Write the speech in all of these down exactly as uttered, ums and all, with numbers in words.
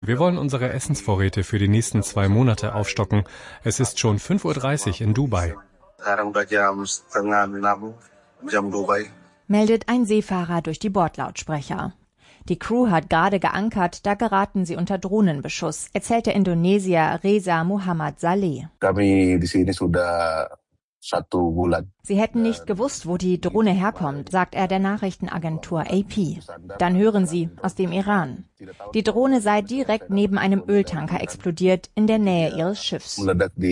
Wir wollen unsere Essensvorräte für die nächsten zwei Monate aufstocken. Es ist schon fünf Uhr dreißig in Dubai. Meldet ein Seefahrer durch die Bordlautsprecher. Die Crew hat gerade geankert, da geraten sie unter Drohnenbeschuss, erzählt der Indonesier Reza Muhammad Saleh. Sie hätten nicht gewusst, wo die Drohne herkommt, sagt er der Nachrichtenagentur A P. Dann hören sie, aus dem Iran. Die Drohne sei direkt neben einem Öltanker explodiert, in der Nähe ihres Schiffs.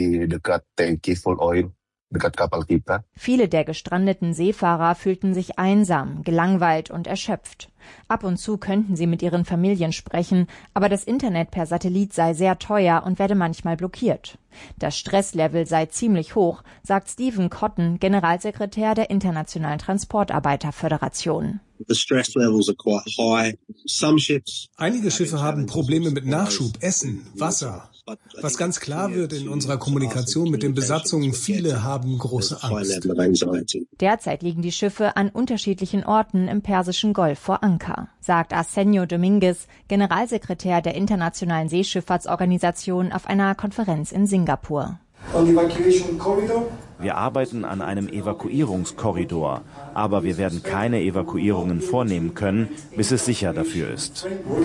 Viele der gestrandeten Seefahrer fühlten sich einsam, gelangweilt und erschöpft. Ab und zu könnten sie mit ihren Familien sprechen, aber das Internet per Satellit sei sehr teuer und werde manchmal blockiert. Das Stresslevel sei ziemlich hoch, sagt Stephen Cotton, Generalsekretär der Internationalen Transportarbeiterföderation. Einige Schiffe haben Probleme mit Nachschub, Essen, Wasser. Was ganz klar wird in unserer Kommunikation mit den Besatzungen, viele haben große Angst. Derzeit liegen die Schiffe an unterschiedlichen Orten im Persischen Golf vor Anker, sagt Arsenio Dominguez, Generalsekretär der Internationalen Seeschifffahrtsorganisation, auf einer Konferenz in Singapur. Wir arbeiten an einem Evakuierungskorridor, aber wir werden keine Evakuierungen vornehmen können, bis es sicher dafür ist.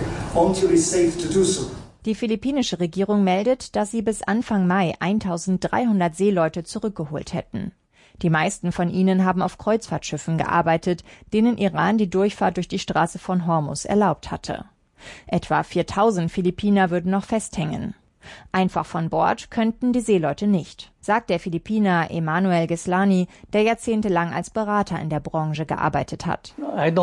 Die philippinische Regierung meldet, dass sie bis Anfang Mai eintausenddreihundert Seeleute zurückgeholt hätten. Die meisten von ihnen haben auf Kreuzfahrtschiffen gearbeitet, denen Iran die Durchfahrt durch die Straße von Hormuz erlaubt hatte. Etwa viertausend Philippiner würden noch festhängen. Einfach von Bord könnten die Seeleute nicht, sagt der Philippiner Emanuel Gislani, der jahrzehntelang als Berater in der Branche gearbeitet hat.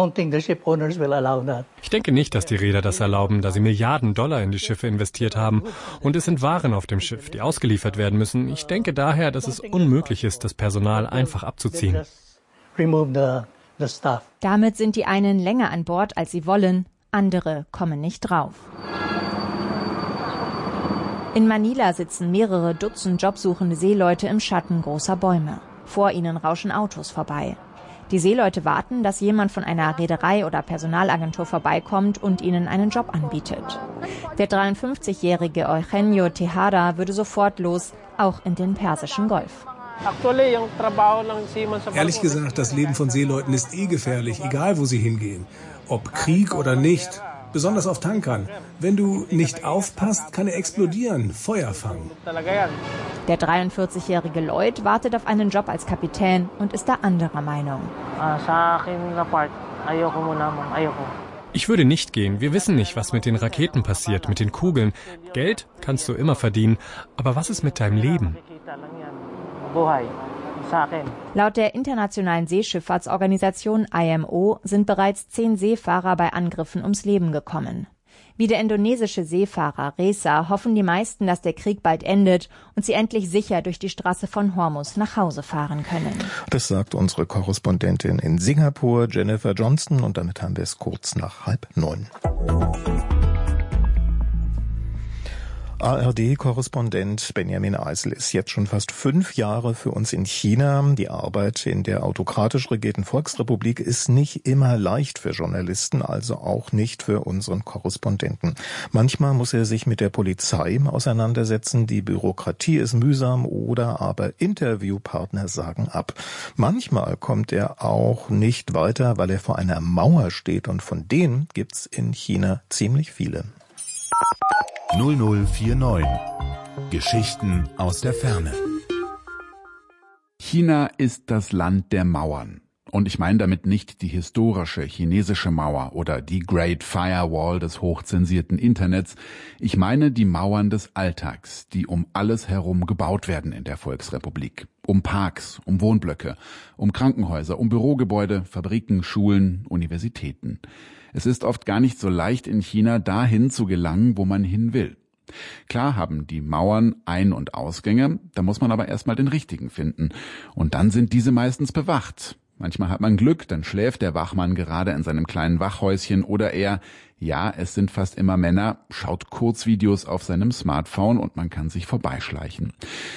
Ich denke nicht, dass die Reeder das erlauben, da sie Milliarden Dollar in die Schiffe investiert haben. Und es sind Waren auf dem Schiff, die ausgeliefert werden müssen. Ich denke daher, dass es unmöglich ist, das Personal einfach abzuziehen. Damit sind die einen länger an Bord, als sie wollen, andere kommen nicht drauf. In Manila sitzen mehrere Dutzend jobsuchende Seeleute im Schatten großer Bäume. Vor ihnen rauschen Autos vorbei. Die Seeleute warten, dass jemand von einer Reederei oder Personalagentur vorbeikommt und ihnen einen Job anbietet. Der dreiundfünfzigjährige Eugenio Tejada würde sofort los, auch in den Persischen Golf. Ehrlich gesagt, das Leben von Seeleuten ist eh gefährlich, egal wo sie hingehen. Ob Krieg oder nicht. Besonders auf Tankern. Wenn du nicht aufpasst, kann er explodieren, Feuer fangen. Der dreiundvierzigjährige Lloyd wartet auf einen Job als Kapitän und ist da anderer Meinung. Ich würde nicht gehen. Wir wissen nicht, was mit den Raketen passiert, mit den Kugeln. Geld kannst du immer verdienen. Aber was ist mit deinem Leben? Laut der Internationalen Seeschifffahrtsorganisation I M O sind bereits zehn Seefahrer bei Angriffen ums Leben gekommen. Wie der indonesische Seefahrer Reza hoffen die meisten, dass der Krieg bald endet und sie endlich sicher durch die Straße von Hormuz nach Hause fahren können. Das sagt unsere Korrespondentin in Singapur, Jennifer Johnston, und damit haben wir es kurz nach halb neun. A R D-Korrespondent Benjamin Eisel ist jetzt schon fast fünf Jahre für uns in China. Die Arbeit in der autokratisch regierten Volksrepublik ist nicht immer leicht für Journalisten, also auch nicht für unseren Korrespondenten. Manchmal muss er sich mit der Polizei auseinandersetzen, die Bürokratie ist mühsam oder aber Interviewpartner sagen ab. Manchmal kommt er auch nicht weiter, weil er vor einer Mauer steht, und von denen gibt's in China ziemlich viele. null null vier neun. Geschichten aus der Ferne. China ist das Land der Mauern. Und ich meine damit nicht die historische chinesische Mauer oder die Great Firewall des hochzensierten Internets. Ich meine die Mauern des Alltags, die um alles herum gebaut werden in der Volksrepublik. Um Parks, um Wohnblöcke, um Krankenhäuser, um Bürogebäude, Fabriken, Schulen, Universitäten. Es ist oft gar nicht so leicht in China dahin zu gelangen, wo man hin will. Klar haben die Mauern Ein- und Ausgänge, da muss man aber erstmal den richtigen finden. Und dann sind diese meistens bewacht. Manchmal hat man Glück, dann schläft der Wachmann gerade in seinem kleinen Wachhäuschen oder er, ja, es sind fast immer Männer, schaut Kurzvideos auf seinem Smartphone und man kann sich vorbeischleichen.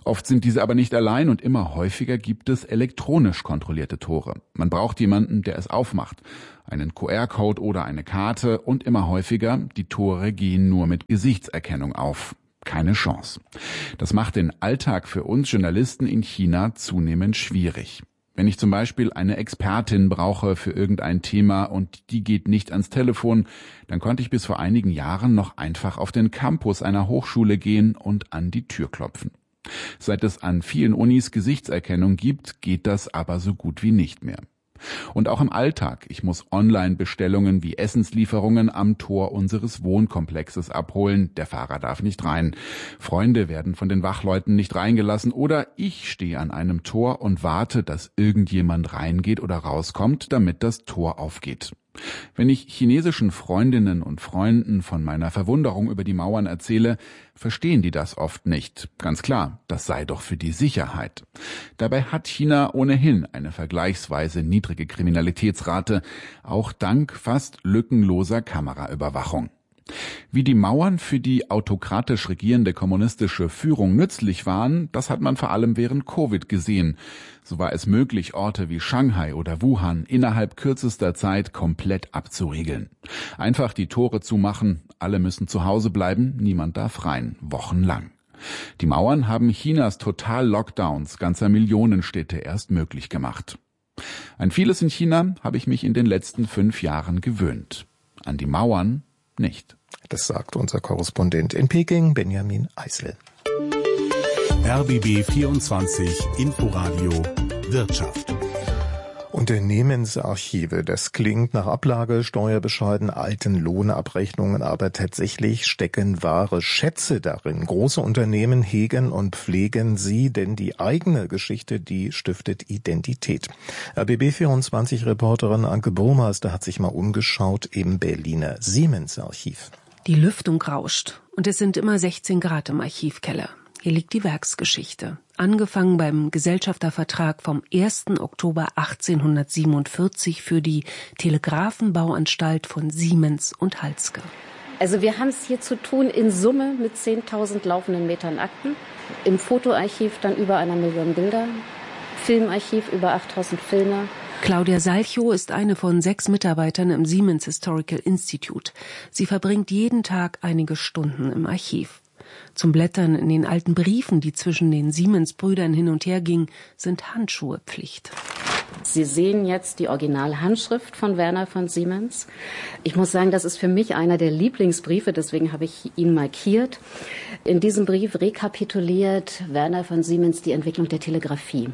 Oft sind diese aber nicht allein und immer häufiger gibt es elektronisch kontrollierte Tore. Man braucht jemanden, der es aufmacht. Einen Q R-Code oder eine Karte und immer häufiger, die Tore gehen nur mit Gesichtserkennung auf. Keine Chance. Das macht den Alltag für uns Journalisten in China zunehmend schwierig. Wenn ich zum Beispiel eine Expertin brauche für irgendein Thema und die geht nicht ans Telefon, dann konnte ich bis vor einigen Jahren noch einfach auf den Campus einer Hochschule gehen und an die Tür klopfen. Seit es an vielen Unis Gesichtserkennung gibt, geht das aber so gut wie nicht mehr. Und auch im Alltag. Ich muss Online-Bestellungen wie Essenslieferungen am Tor unseres Wohnkomplexes abholen. Der Fahrer darf nicht rein. Freunde werden von den Wachleuten nicht reingelassen oder ich stehe an einem Tor und warte, dass irgendjemand reingeht oder rauskommt, damit das Tor aufgeht. Wenn ich chinesischen Freundinnen und Freunden von meiner Verwunderung über die Mauern erzähle, verstehen die das oft nicht. Ganz klar, das sei doch für die Sicherheit. Dabei hat China ohnehin eine vergleichsweise niedrige Kriminalitätsrate, auch dank fast lückenloser Kameraüberwachung. Wie die Mauern für die autokratisch regierende kommunistische Führung nützlich waren, das hat man vor allem während Covid gesehen. So war es möglich, Orte wie Shanghai oder Wuhan innerhalb kürzester Zeit komplett abzuriegeln. Einfach die Tore zumachen, alle müssen zu Hause bleiben, niemand darf rein, wochenlang. Die Mauern haben Chinas Total-Lockdowns ganzer Millionenstädte erst möglich gemacht. An vieles in China habe ich mich in den letzten fünf Jahren gewöhnt. An die Mauern nicht. Das sagt unser Korrespondent in Peking, Benjamin Eisel. R B B vierundzwanzig Inforadio Wirtschaft. Unternehmensarchive, das klingt nach Ablage, Steuerbescheiden, alten Lohnabrechnungen, aber tatsächlich stecken wahre Schätze darin. Große Unternehmen hegen und pflegen sie, denn die eigene Geschichte, die stiftet Identität. R B B vierundzwanzig-Reporterin Anke Burmeister hat sich mal umgeschaut im Berliner Siemens-Archiv. Die Lüftung rauscht und es sind immer sechzehn Grad im Archivkeller. Hier liegt die Werksgeschichte. Angefangen beim Gesellschaftervertrag vom ersten Oktober achtzehnhundertsiebenundvierzig für die Telegrafenbauanstalt von Siemens und Halske. Also wir haben es hier zu tun in Summe mit zehntausend laufenden Metern Akten. Im Fotoarchiv dann über einer Million Bilder. Filmarchiv über achttausend Filme. Claudia Salchow ist eine von sechs Mitarbeitern im Siemens Historical Institute. Sie verbringt jeden Tag einige Stunden im Archiv. Zum Blättern in den alten Briefen, die zwischen den Siemens-Brüdern hin und her gingen, sind Handschuhe Pflicht. Sie sehen jetzt die Originalhandschrift von Werner von Siemens. Ich muss sagen, das ist für mich einer der Lieblingsbriefe, deswegen habe ich ihn markiert. In diesem Brief rekapituliert Werner von Siemens die Entwicklung der Telegrafie.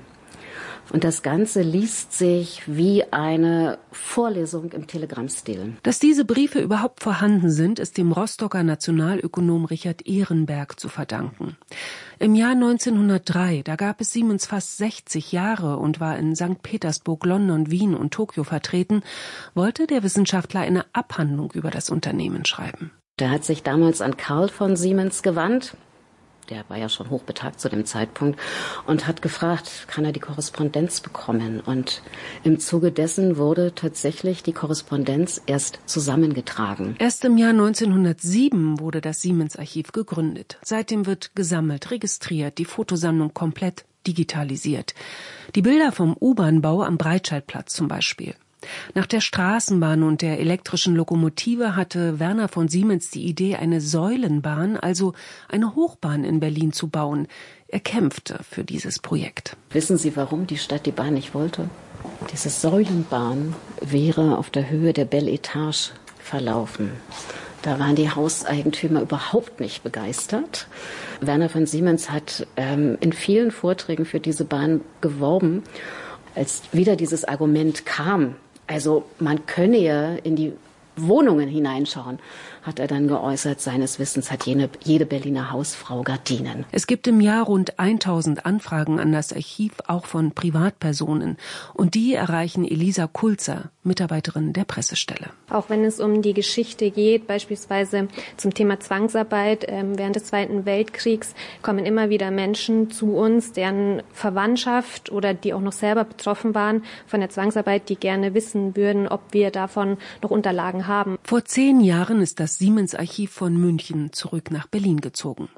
Und das Ganze liest sich wie eine Vorlesung im Telegrammstil. Dass diese Briefe überhaupt vorhanden sind, ist dem Rostocker Nationalökonom Richard Ehrenberg zu verdanken. Im Jahr neunzehnhundertdrei, da gab es Siemens fast sechzig Jahre und war in Sankt Petersburg, London, Wien und Tokio vertreten, wollte der Wissenschaftler eine Abhandlung über das Unternehmen schreiben. Der hat sich damals an Karl von Siemens gewandt. Der war ja schon hochbetagt zu dem Zeitpunkt und hat gefragt, kann er die Korrespondenz bekommen? Und im Zuge dessen wurde tatsächlich die Korrespondenz erst zusammengetragen. Erst im Jahr neunzehnhundertsieben wurde das Siemens-Archiv gegründet. Seitdem wird gesammelt, registriert, die Fotosammlung komplett digitalisiert. Die Bilder vom U-Bahn-Bau am Breitscheidplatz zum Beispiel. Nach der Straßenbahn und der elektrischen Lokomotive hatte Werner von Siemens die Idee, eine Säulenbahn, also eine Hochbahn in Berlin zu bauen. Er kämpfte für dieses Projekt. Wissen Sie, warum die Stadt die Bahn nicht wollte? Diese Säulenbahn wäre auf der Höhe der Belle Etage verlaufen. Da waren die Hauseigentümer überhaupt nicht begeistert. Werner von Siemens hat ähm, in vielen Vorträgen für diese Bahn geworben. Als wieder dieses Argument kam, also man könne ja in die Wohnungen hineinschauen, hat er dann geäußert, seines Wissens hat jene, jede Berliner Hausfrau Gardinen. Es gibt im Jahr rund tausend Anfragen an das Archiv, auch von Privatpersonen. Und die erreichen Elisa Kulzer, Mitarbeiterin der Pressestelle. Auch wenn es um die Geschichte geht, beispielsweise zum Thema Zwangsarbeit ähm, während des Zweiten Weltkriegs, kommen immer wieder Menschen zu uns, deren Verwandtschaft oder die auch noch selber betroffen waren von der Zwangsarbeit, die gerne wissen würden, ob wir davon noch Unterlagen haben. Vor zehn Jahren ist das Siemens-Archiv von München zurück nach Berlin gezogen.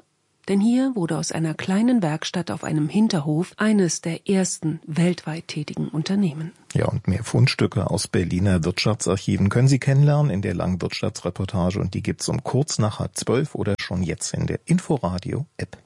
Denn hier wurde aus einer kleinen Werkstatt auf einem Hinterhof eines der ersten weltweit tätigen Unternehmen. Ja, und mehr Fundstücke aus Berliner Wirtschaftsarchiven können Sie kennenlernen in der langen Wirtschaftsreportage, und die gibt's um kurz nach halb zwölf oder schon jetzt in der Inforadio-App.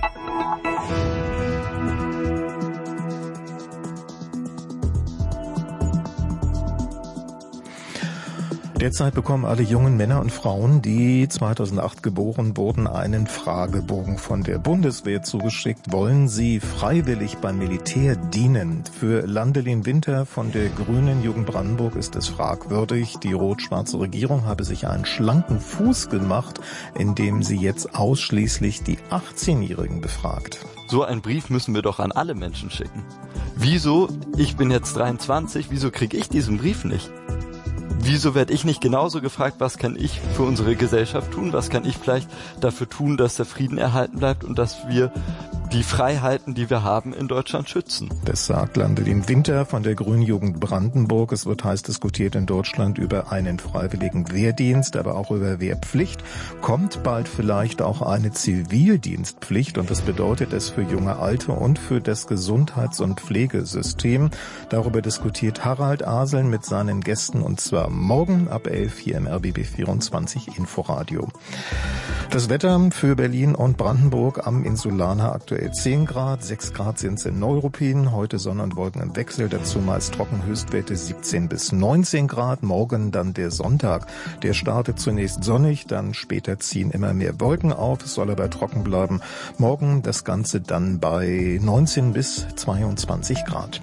Derzeit bekommen alle jungen Männer und Frauen, die zweitausendacht geboren wurden, einen Fragebogen von der Bundeswehr zugeschickt. Wollen sie freiwillig beim Militär dienen? Für Landelin Winter von der Grünen Jugend Brandenburg ist es fragwürdig. Die rot-schwarze Regierung habe sich einen schlanken Fuß gemacht, indem sie jetzt ausschließlich die achtzehnjährigen befragt. So einen Brief müssen wir doch an alle Menschen schicken. Wieso, ich bin jetzt dreiundzwanzig, wieso kriege ich diesen Brief nicht? Wieso werde ich nicht genauso gefragt, was kann ich für unsere Gesellschaft tun? Was kann ich vielleicht dafür tun, dass der Frieden erhalten bleibt und dass wir die Freiheiten, die wir haben, in Deutschland schützen? Das sagt Landelin Winter von der Grünen Jugend Brandenburg. Es wird heiß diskutiert in Deutschland über einen freiwilligen Wehrdienst, aber auch über Wehrpflicht. Kommt bald vielleicht auch eine Zivildienstpflicht, und was bedeutet es für junge Alte und für das Gesundheits- und Pflegesystem? Darüber diskutiert Harald Aseln mit seinen Gästen, und zwar morgen ab elf hier im R B B vierundzwanzig Inforadio. Das Wetter für Berlin und Brandenburg am Insulaner: aktuell zehn Grad, sechs Grad sind es in Neuruppin. Heute Sonne und Wolken im Wechsel, dazu meist trocken, Höchstwerte siebzehn bis neunzehn Grad. Morgen dann der Sonntag. Der startet zunächst sonnig, dann später ziehen immer mehr Wolken auf. Es soll aber trocken bleiben. Morgen das Ganze dann bei neunzehn bis zweiundzwanzig Grad.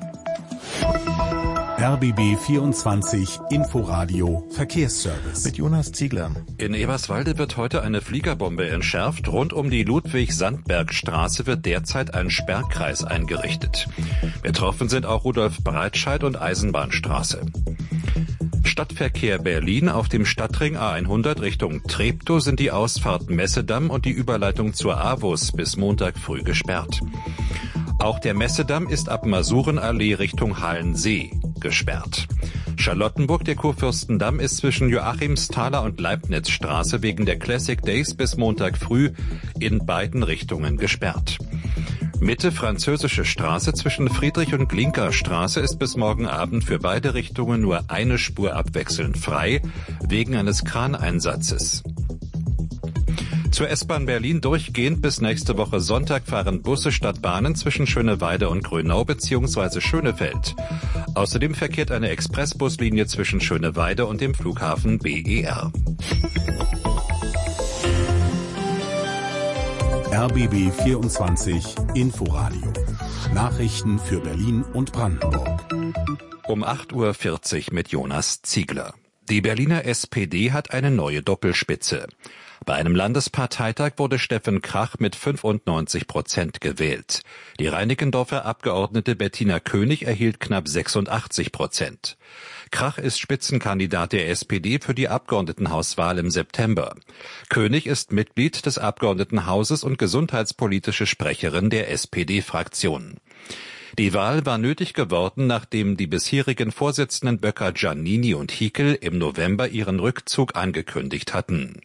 R B B vierundzwanzig Inforadio Verkehrsservice. Mit Jonas Ziegler. In Eberswalde wird heute eine Fliegerbombe entschärft. Rund um die Ludwig-Sandberg-Straße wird derzeit ein Sperrkreis eingerichtet. Betroffen sind auch Rudolf Breitscheid und Eisenbahnstraße. Stadtverkehr Berlin: auf dem Stadtring A hundert Richtung Treptow sind die Ausfahrt Messedamm und die Überleitung zur AWUS bis Montag früh gesperrt. Auch der Messedamm ist ab Masurenallee Richtung Hallensee gesperrt. Charlottenburg, der Kurfürstendamm, ist zwischen Joachimsthaler und Leibnizstraße wegen der Classic Days bis Montag früh in beiden Richtungen gesperrt. Mitte Französische Straße zwischen Friedrich- und Glinkerstraße ist bis morgen Abend für beide Richtungen nur eine Spur abwechselnd frei, wegen eines Kraneinsatzes. Zur S-Bahn Berlin: durchgehend bis nächste Woche Sonntag fahren Busse statt Bahnen zwischen Schöneweide und Grünau bzw. Schönefeld. Außerdem verkehrt eine Expressbuslinie zwischen Schöneweide und dem Flughafen B E R. R B B vierundzwanzig Inforadio. Nachrichten für Berlin und Brandenburg. Um acht Uhr vierzig mit Jonas Ziegler. Die Berliner S P D hat eine neue Doppelspitze. Bei einem Landesparteitag wurde Steffen Krach mit fünfundneunzig Prozent gewählt. Die Reinickendorfer Abgeordnete Bettina König erhielt knapp sechsundachtzig Prozent. Krach ist Spitzenkandidat der S P D für die Abgeordnetenhauswahl im September. König ist Mitglied des Abgeordnetenhauses und gesundheitspolitische Sprecherin der S P D-Fraktion. Die Wahl war nötig geworden, nachdem die bisherigen Vorsitzenden Böcker, Giannini und Hickel im November ihren Rückzug angekündigt hatten.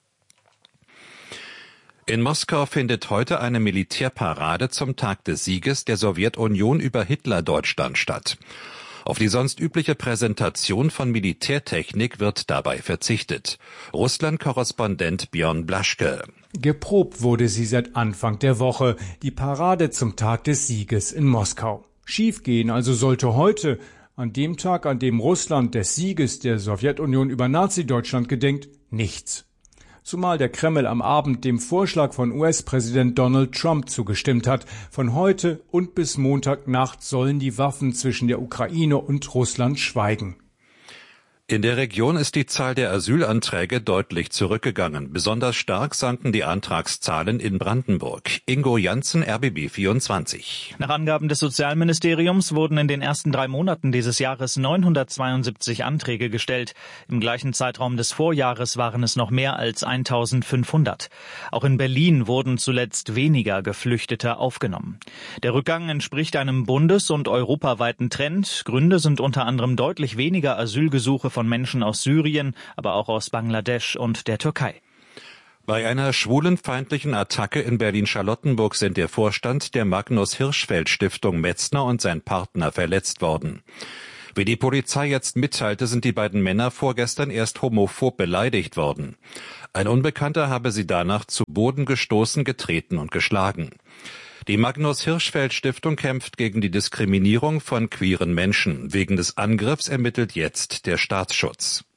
In Moskau findet heute eine Militärparade zum Tag des Sieges der Sowjetunion über Hitler-Deutschland statt. Auf die sonst übliche Präsentation von Militärtechnik wird dabei verzichtet. Russland-Korrespondent Björn Blaschke. Geprobt wurde sie seit Anfang der Woche, die Parade zum Tag des Sieges in Moskau. Schiefgehen also sollte heute, an dem Tag, an dem Russland des Sieges der Sowjetunion über Nazi-Deutschland gedenkt, nichts. Zumal der Kreml am Abend dem Vorschlag von U S-Präsident Donald Trump zugestimmt hat. Von heute und bis Montagnacht sollen die Waffen zwischen der Ukraine und Russland schweigen. In der Region ist die Zahl der Asylanträge deutlich zurückgegangen. Besonders stark sanken die Antragszahlen in Brandenburg. Ingo Janssen, R B B vierundzwanzig. Nach Angaben des Sozialministeriums wurden in den ersten drei Monaten dieses Jahres neunhundertzweiundsiebzig Anträge gestellt. Im gleichen Zeitraum des Vorjahres waren es noch mehr als eintausendfünfhundert. Auch in Berlin wurden zuletzt weniger Geflüchtete aufgenommen. Der Rückgang entspricht einem bundes- und europaweiten Trend. Gründe sind unter anderem deutlich weniger Asylgesuche von Menschen aus Syrien, aber auch aus Bangladesch und der Türkei. Bei einer schwulenfeindlichen Attacke in Berlin-Charlottenburg sind der Vorstand der Magnus-Hirschfeld-Stiftung Metzner und sein Partner verletzt worden. Wie die Polizei jetzt mitteilte, sind die beiden Männer vorgestern erst homophob beleidigt worden. Ein Unbekannter habe sie danach zu Boden gestoßen, getreten und geschlagen. Die Magnus-Hirschfeld-Stiftung kämpft gegen die Diskriminierung von queeren Menschen. Wegen des Angriffs ermittelt jetzt der Staatsschutz.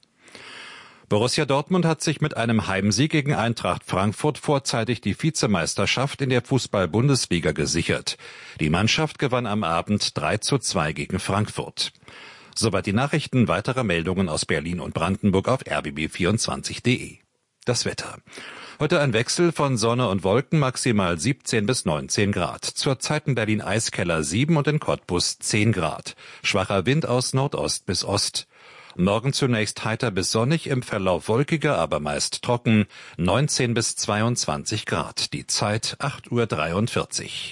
Borussia Dortmund hat sich mit einem Heimsieg gegen Eintracht Frankfurt vorzeitig die Vizemeisterschaft in der Fußball-Bundesliga gesichert. Die Mannschaft gewann am Abend drei zu zwei gegen Frankfurt. Soweit die Nachrichten, weitere Meldungen aus Berlin und Brandenburg auf r b b vierundzwanzig punkt d e. Das Wetter. Heute ein Wechsel von Sonne und Wolken, maximal siebzehn bis neunzehn Grad. Zurzeit in Berlin Eiskeller sieben und in Cottbus zehn Grad. Schwacher Wind aus Nordost bis Ost. Morgen zunächst heiter bis sonnig, im Verlauf wolkiger, aber meist trocken, neunzehn bis zweiundzwanzig Grad. Die Zeit acht Uhr dreiundvierzig.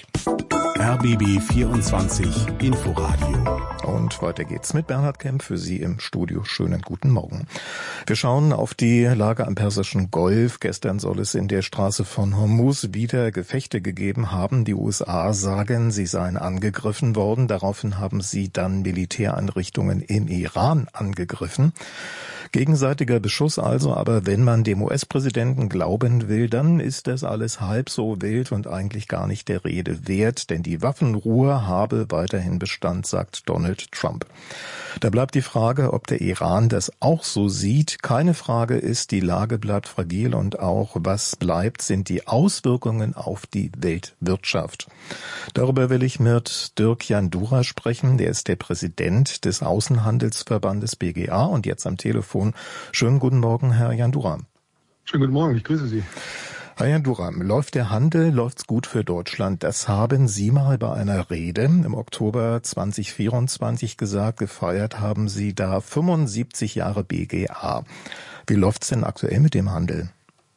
R B B vierundzwanzig Inforadio. Und weiter geht's mit Bernhard Kemp für Sie im Studio. Schönen guten Morgen. Wir schauen auf die Lage am Persischen Golf. Gestern soll es in der Straße von Hormuz wieder Gefechte gegeben haben. Die U S A sagen, sie seien angegriffen worden. Daraufhin haben sie dann Militäreinrichtungen im Iran angegriffen. Gegenseitiger Beschuss also, aber wenn man dem U S-Präsidenten glauben will, dann ist das alles halb so wild und eigentlich gar nicht der Rede wert, denn die Waffenruhe habe weiterhin Bestand, sagt Donald Trump. Da bleibt die Frage, ob der Iran das auch so sieht. Keine Frage ist, die Lage bleibt fragil und auch was bleibt, sind die Auswirkungen auf die Weltwirtschaft. Darüber will ich mit Dirk Jandura sprechen. Der ist der Präsident des Außenhandelsverbandes B G A und jetzt am Telefon. Schönen guten Morgen, Herr Jandura. Schönen guten Morgen, ich grüße Sie. Herr Jandura, läuft der Handel, läuft's gut für Deutschland? Das haben Sie mal bei einer Rede im Oktober zweitausendvierundzwanzig gesagt. Gefeiert haben Sie da fünfundsiebzig Jahre B G A. Wie läuft's denn aktuell mit dem Handel?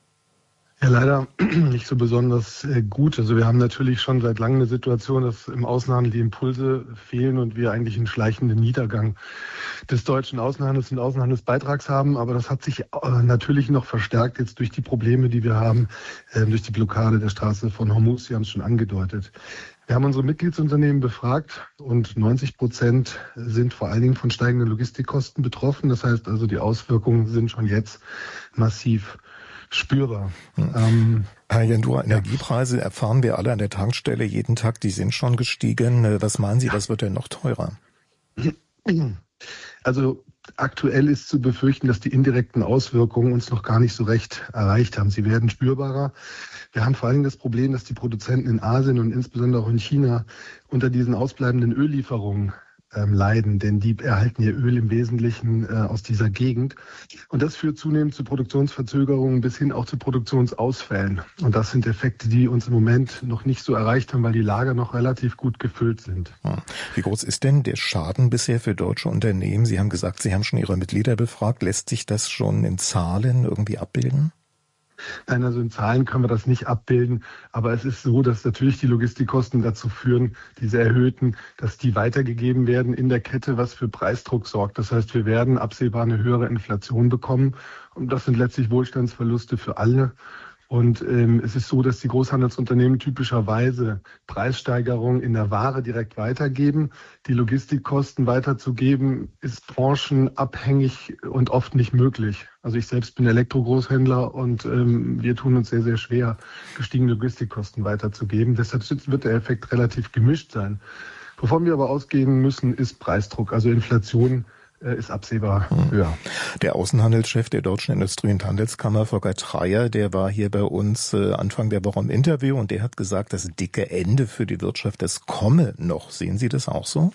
Ja, leider nicht so besonders gut. Also wir haben natürlich schon seit langem eine Situation, dass im Außenhandel die Impulse fehlen und wir eigentlich einen schleichenden Niedergang des deutschen Außenhandels und Außenhandelsbeitrags haben. Aber das hat sich natürlich noch verstärkt jetzt durch die Probleme, die wir haben, durch die Blockade der Straße von Hormuz. Sie haben es schon angedeutet. Wir haben unsere Mitgliedsunternehmen befragt und neunzig Prozent sind vor allen Dingen von steigenden Logistikkosten betroffen. Das heißt also, die Auswirkungen sind schon jetzt massiv spürbar. Hm. Ähm, Herr Jandura, Energiepreise ja. erfahren wir alle an der Tankstelle jeden Tag, die sind schon gestiegen. Was meinen Sie, was wird denn noch teurer? Also aktuell ist zu befürchten, dass die indirekten Auswirkungen uns noch gar nicht so recht erreicht haben. Sie werden spürbarer. Wir haben vor allem das Problem, dass die Produzenten in Asien und insbesondere auch in China unter diesen ausbleibenden Öllieferungen Ähm, leiden, denn die erhalten ihr Öl im Wesentlichen äh, aus dieser Gegend. Und das führt zunehmend zu Produktionsverzögerungen bis hin auch zu Produktionsausfällen. Und das sind Effekte, die uns im Moment noch nicht so erreicht haben, weil die Lager noch relativ gut gefüllt sind. Wie groß ist denn der Schaden bisher für deutsche Unternehmen? Sie haben gesagt, Sie haben schon Ihre Mitglieder befragt. Lässt sich das schon in Zahlen irgendwie abbilden? Nein, also in Zahlen können wir das nicht abbilden. Aber es ist so, dass natürlich die Logistikkosten dazu führen, diese erhöhten, dass die weitergegeben werden in der Kette, was für Preisdruck sorgt. Das heißt, wir werden absehbar eine höhere Inflation bekommen. Und das sind letztlich Wohlstandsverluste für alle. Und ähm, es ist so, dass die Großhandelsunternehmen typischerweise Preissteigerungen in der Ware direkt weitergeben. Die Logistikkosten weiterzugeben, ist branchenabhängig und oft nicht möglich. Also ich selbst bin Elektrogroßhändler und ähm, wir tun uns sehr, sehr schwer, gestiegene Logistikkosten weiterzugeben. Deshalb wird der Effekt relativ gemischt sein. Wovon wir aber ausgehen müssen, ist Preisdruck, also Inflation ist absehbar höher. Der Außenhandelschef der Deutschen Industrie- und Handelskammer, Volker Treyer, der war hier bei uns Anfang der Woche im Interview und der hat gesagt, das dicke Ende für die Wirtschaft, das komme noch. Sehen Sie das auch so?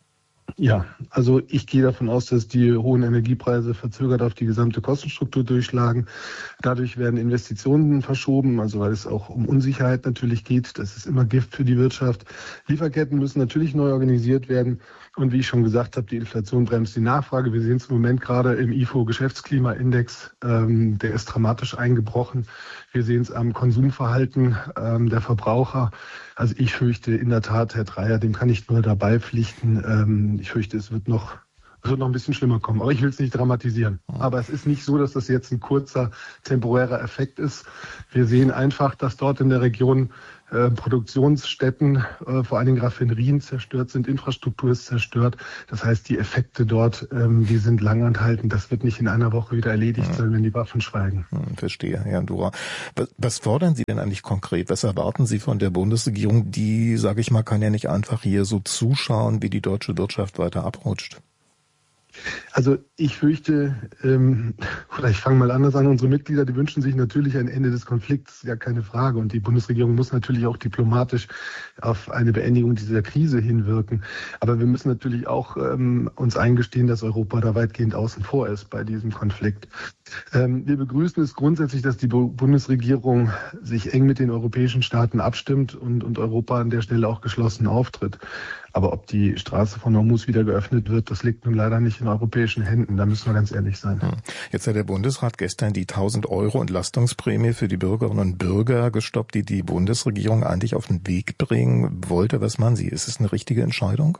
Ja, also ich gehe davon aus, dass die hohen Energiepreise verzögert auf die gesamte Kostenstruktur durchschlagen. Dadurch werden Investitionen verschoben, also weil es auch um Unsicherheit natürlich geht. Das ist immer Gift für die Wirtschaft. Lieferketten müssen natürlich neu organisiert werden. Und wie ich schon gesagt habe, die Inflation bremst die Nachfrage. Wir sehen es im Moment gerade im I F O-Geschäftsklimaindex. Ähm, der ist dramatisch eingebrochen. Wir sehen es am Konsumverhalten ähm, der Verbraucher. Also ich fürchte in der Tat, Herr Treyer, dem kann ich nur dabei pflichten. Ähm, ich fürchte, es wird noch Es wird noch ein bisschen schlimmer kommen, aber ich will es nicht dramatisieren. Aber es ist nicht so, dass das jetzt ein kurzer, temporärer Effekt ist. Wir sehen einfach, dass dort in der Region äh, Produktionsstätten, äh, vor allen Dingen Raffinerien zerstört sind, Infrastruktur ist zerstört. Das heißt, die Effekte dort, ähm, die sind langanhaltend. Das wird nicht in einer Woche wieder erledigt sein, wenn die Waffen schweigen. Hm, verstehe, Herr Jandura. Was, was fordern Sie denn eigentlich konkret? Was erwarten Sie von der Bundesregierung? Die, sage ich mal, kann ja nicht einfach hier so zuschauen, wie die deutsche Wirtschaft weiter abrutscht. Also ich fürchte, ähm, oder ich fange mal anders an, unsere Mitglieder, die wünschen sich natürlich ein Ende des Konflikts, ja keine Frage. Und die Bundesregierung muss natürlich auch diplomatisch auf eine Beendigung dieser Krise hinwirken. Aber wir müssen natürlich auch ähm, uns eingestehen, dass Europa da weitgehend außen vor ist bei diesem Konflikt. Ähm, wir begrüßen es grundsätzlich, dass die Bundesregierung sich eng mit den europäischen Staaten abstimmt und, und Europa an der Stelle auch geschlossen auftritt. Aber ob die Straße von Hormuz wieder geöffnet wird, das liegt nun leider nicht in europäischen Händen. Da müssen wir ganz ehrlich sein. Jetzt hat der Bundesrat gestern die tausend Euro Entlastungsprämie für die Bürgerinnen und Bürger gestoppt, die die Bundesregierung eigentlich auf den Weg bringen wollte. Was meinen Sie? Ist es eine richtige Entscheidung?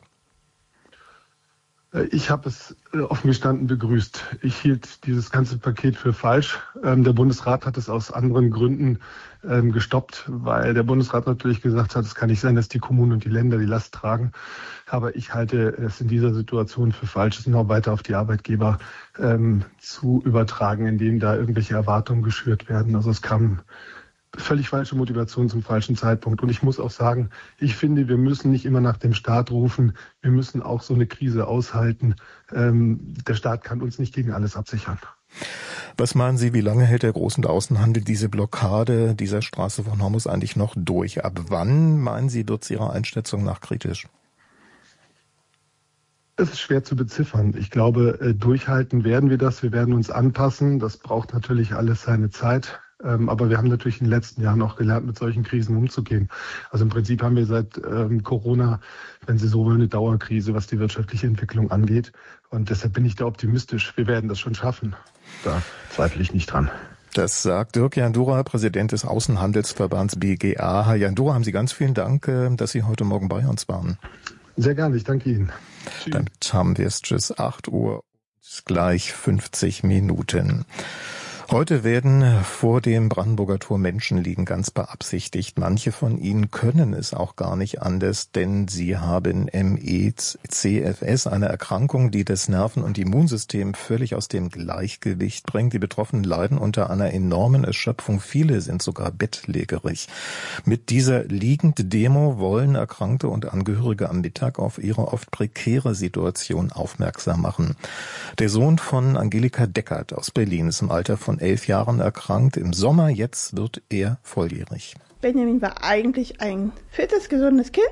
Ich habe es offen gestanden begrüßt. Ich hielt dieses ganze Paket für falsch. Der Bundesrat hat es aus anderen Gründen gestoppt, weil der Bundesrat natürlich gesagt hat, es kann nicht sein, dass die Kommunen und die Länder die Last tragen. Aber ich halte es in dieser Situation für falsch, es noch weiter auf die Arbeitgeber ähm, zu übertragen, indem da irgendwelche Erwartungen geschürt werden. Also es kam völlig falsche Motivation zum falschen Zeitpunkt. Und ich muss auch sagen, ich finde, wir müssen nicht immer nach dem Staat rufen. Wir müssen auch so eine Krise aushalten. Ähm, der Staat kann uns nicht gegen alles absichern. Was meinen Sie, wie lange hält der Groß- und Außenhandel diese Blockade dieser Straße von Hormuz eigentlich noch durch? Ab wann, meinen Sie, wird es Ihrer Einschätzung nach kritisch? Es ist schwer zu beziffern. Ich glaube, durchhalten werden wir das. Wir werden uns anpassen. Das braucht natürlich alles seine Zeit. Aber wir haben natürlich in den letzten Jahren auch gelernt, mit solchen Krisen umzugehen. Also im Prinzip haben wir seit ähm, Corona, wenn Sie so wollen, eine Dauerkrise, was die wirtschaftliche Entwicklung angeht. Und deshalb bin ich da optimistisch. Wir werden das schon schaffen. Da zweifle ich nicht dran. Das sagt Dirk Jandura, Präsident des Außenhandelsverbands B G A. Herr Jandura, haben Sie ganz vielen Dank, dass Sie heute Morgen bei uns waren. Sehr gerne, ich danke Ihnen. Tschüss. Damit haben wir es. Tschüss, acht Uhr, gleich fünfzig Minuten. Heute werden vor dem Brandenburger Tor Menschen liegen, ganz beabsichtigt. Manche von ihnen können es auch gar nicht anders, denn sie haben M E C F S, eine Erkrankung, die das Nerven- und Immunsystem völlig aus dem Gleichgewicht bringt. Die Betroffenen leiden unter einer enormen Erschöpfung. Viele sind sogar bettlägerig. Mit dieser Liegend-Demo wollen Erkrankte und Angehörige am Mittag auf ihre oft prekäre Situation aufmerksam machen. Der Sohn von Angelika Deckert aus Berlin ist im Alter von elf Jahren erkrankt. Im Sommer jetzt wird er volljährig. Benjamin war eigentlich ein fittes, gesundes Kind,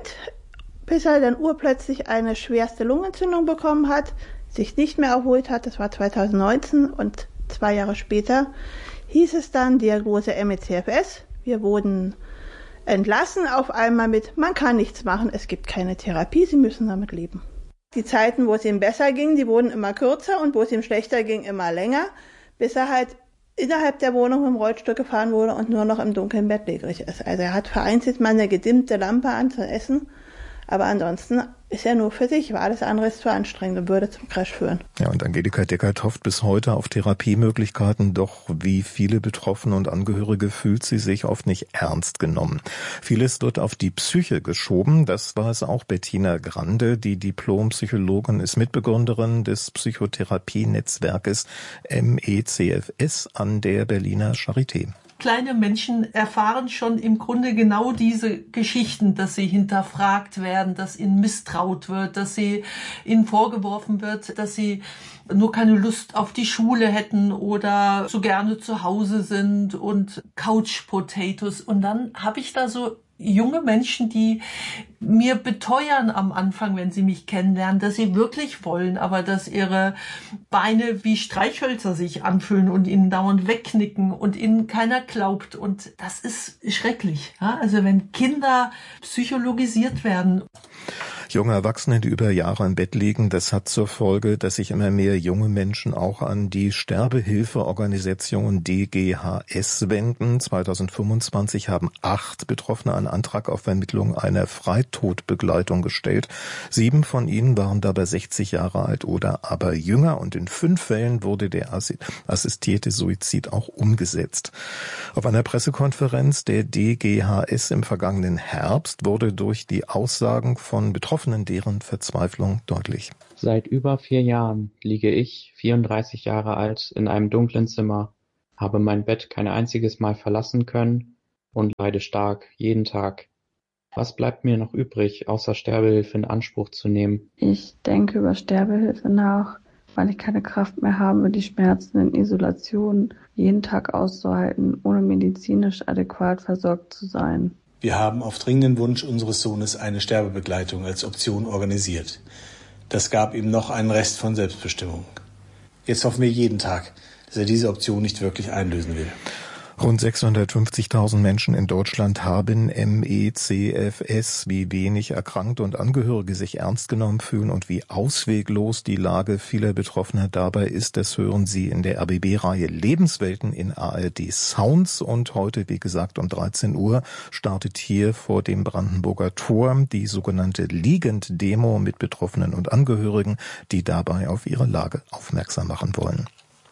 bis er dann urplötzlich eine schwerste Lungenentzündung bekommen hat, sich nicht mehr erholt hat. Das war zweitausendneunzehn und zwei Jahre später hieß es dann Diagnose M E C F S. Wir wurden entlassen auf einmal mit, man kann nichts machen, es gibt keine Therapie, Sie müssen damit leben. Die Zeiten, wo es ihm besser ging, die wurden immer kürzer und wo es ihm schlechter ging, immer länger, bis er halt innerhalb der Wohnung mit dem Rollstuhl gefahren wurde und nur noch im Dunkeln bettlägerig ist. Also er hat vereinzelt mal eine gedimmte Lampe an zu essen, aber ansonsten ist er nur für sich, weil alles andere ist zu anstrengend und würde zum Crash führen. Ja, und Angelika Deckert hofft bis heute auf Therapiemöglichkeiten, doch wie viele Betroffene und Angehörige fühlt sie sich oft nicht ernst genommen. Vieles wird auf die Psyche geschoben, das war es auch Bettina Grande, die Diplompsychologin, ist Mitbegründerin des Psychotherapienetzwerkes M E C F S an der Berliner Charité. Kleine Menschen erfahren schon im Grunde genau diese Geschichten, dass sie hinterfragt werden, dass ihnen misstraut wird, dass sie ihnen vorgeworfen wird, dass sie nur keine Lust auf die Schule hätten oder so gerne zu Hause sind und Couch Potatoes. Und dann habe ich da so junge Menschen, die mir beteuern am Anfang, wenn sie mich kennenlernen, dass sie wirklich wollen, aber dass ihre Beine wie Streichhölzer sich anfühlen und ihnen dauernd wegknicken und ihnen keiner glaubt. Und das ist schrecklich. Ja? Also wenn Kinder psychologisiert werden. Junge Erwachsene, die über Jahre im Bett liegen, das hat zur Folge, dass sich immer mehr junge Menschen auch an die Sterbehilfeorganisation D G H S wenden. zweitausendfünfundzwanzig haben acht Betroffene einen Antrag auf Vermittlung einer Freitodbegleitung gestellt. Sieben von ihnen waren dabei sechzig Jahre alt oder aber jünger und in fünf Fällen wurde der assistierte Suizid auch umgesetzt. Auf einer Pressekonferenz der D G H S im vergangenen Herbst wurde durch die Aussagen von Betroffenen deren Verzweiflung deutlich. Seit über vier Jahren liege ich, vierunddreißig Jahre alt, in einem dunklen Zimmer, habe mein Bett kein einziges Mal verlassen können und leide stark jeden Tag. Was bleibt mir noch übrig, außer Sterbehilfe in Anspruch zu nehmen? Ich denke über Sterbehilfe nach, weil ich keine Kraft mehr habe, die Schmerzen in Isolation jeden Tag auszuhalten, ohne medizinisch adäquat versorgt zu sein. Wir haben auf dringenden Wunsch unseres Sohnes eine Sterbebegleitung als Option organisiert. Das gab ihm noch einen Rest von Selbstbestimmung. Jetzt hoffen wir jeden Tag, dass er diese Option nicht wirklich einlösen will. Rund sechshundertfünfzigtausend Menschen in Deutschland haben M E C F S. Wie wenig Erkrankte und Angehörige sich ernst genommen fühlen und wie ausweglos die Lage vieler Betroffener dabei ist, das hören Sie in der R B B-Reihe Lebenswelten in A R D Sounds. Und heute, wie gesagt, um dreizehn Uhr startet hier vor dem Brandenburger Tor die sogenannte Liegend-Demo mit Betroffenen und Angehörigen, die dabei auf ihre Lage aufmerksam machen wollen.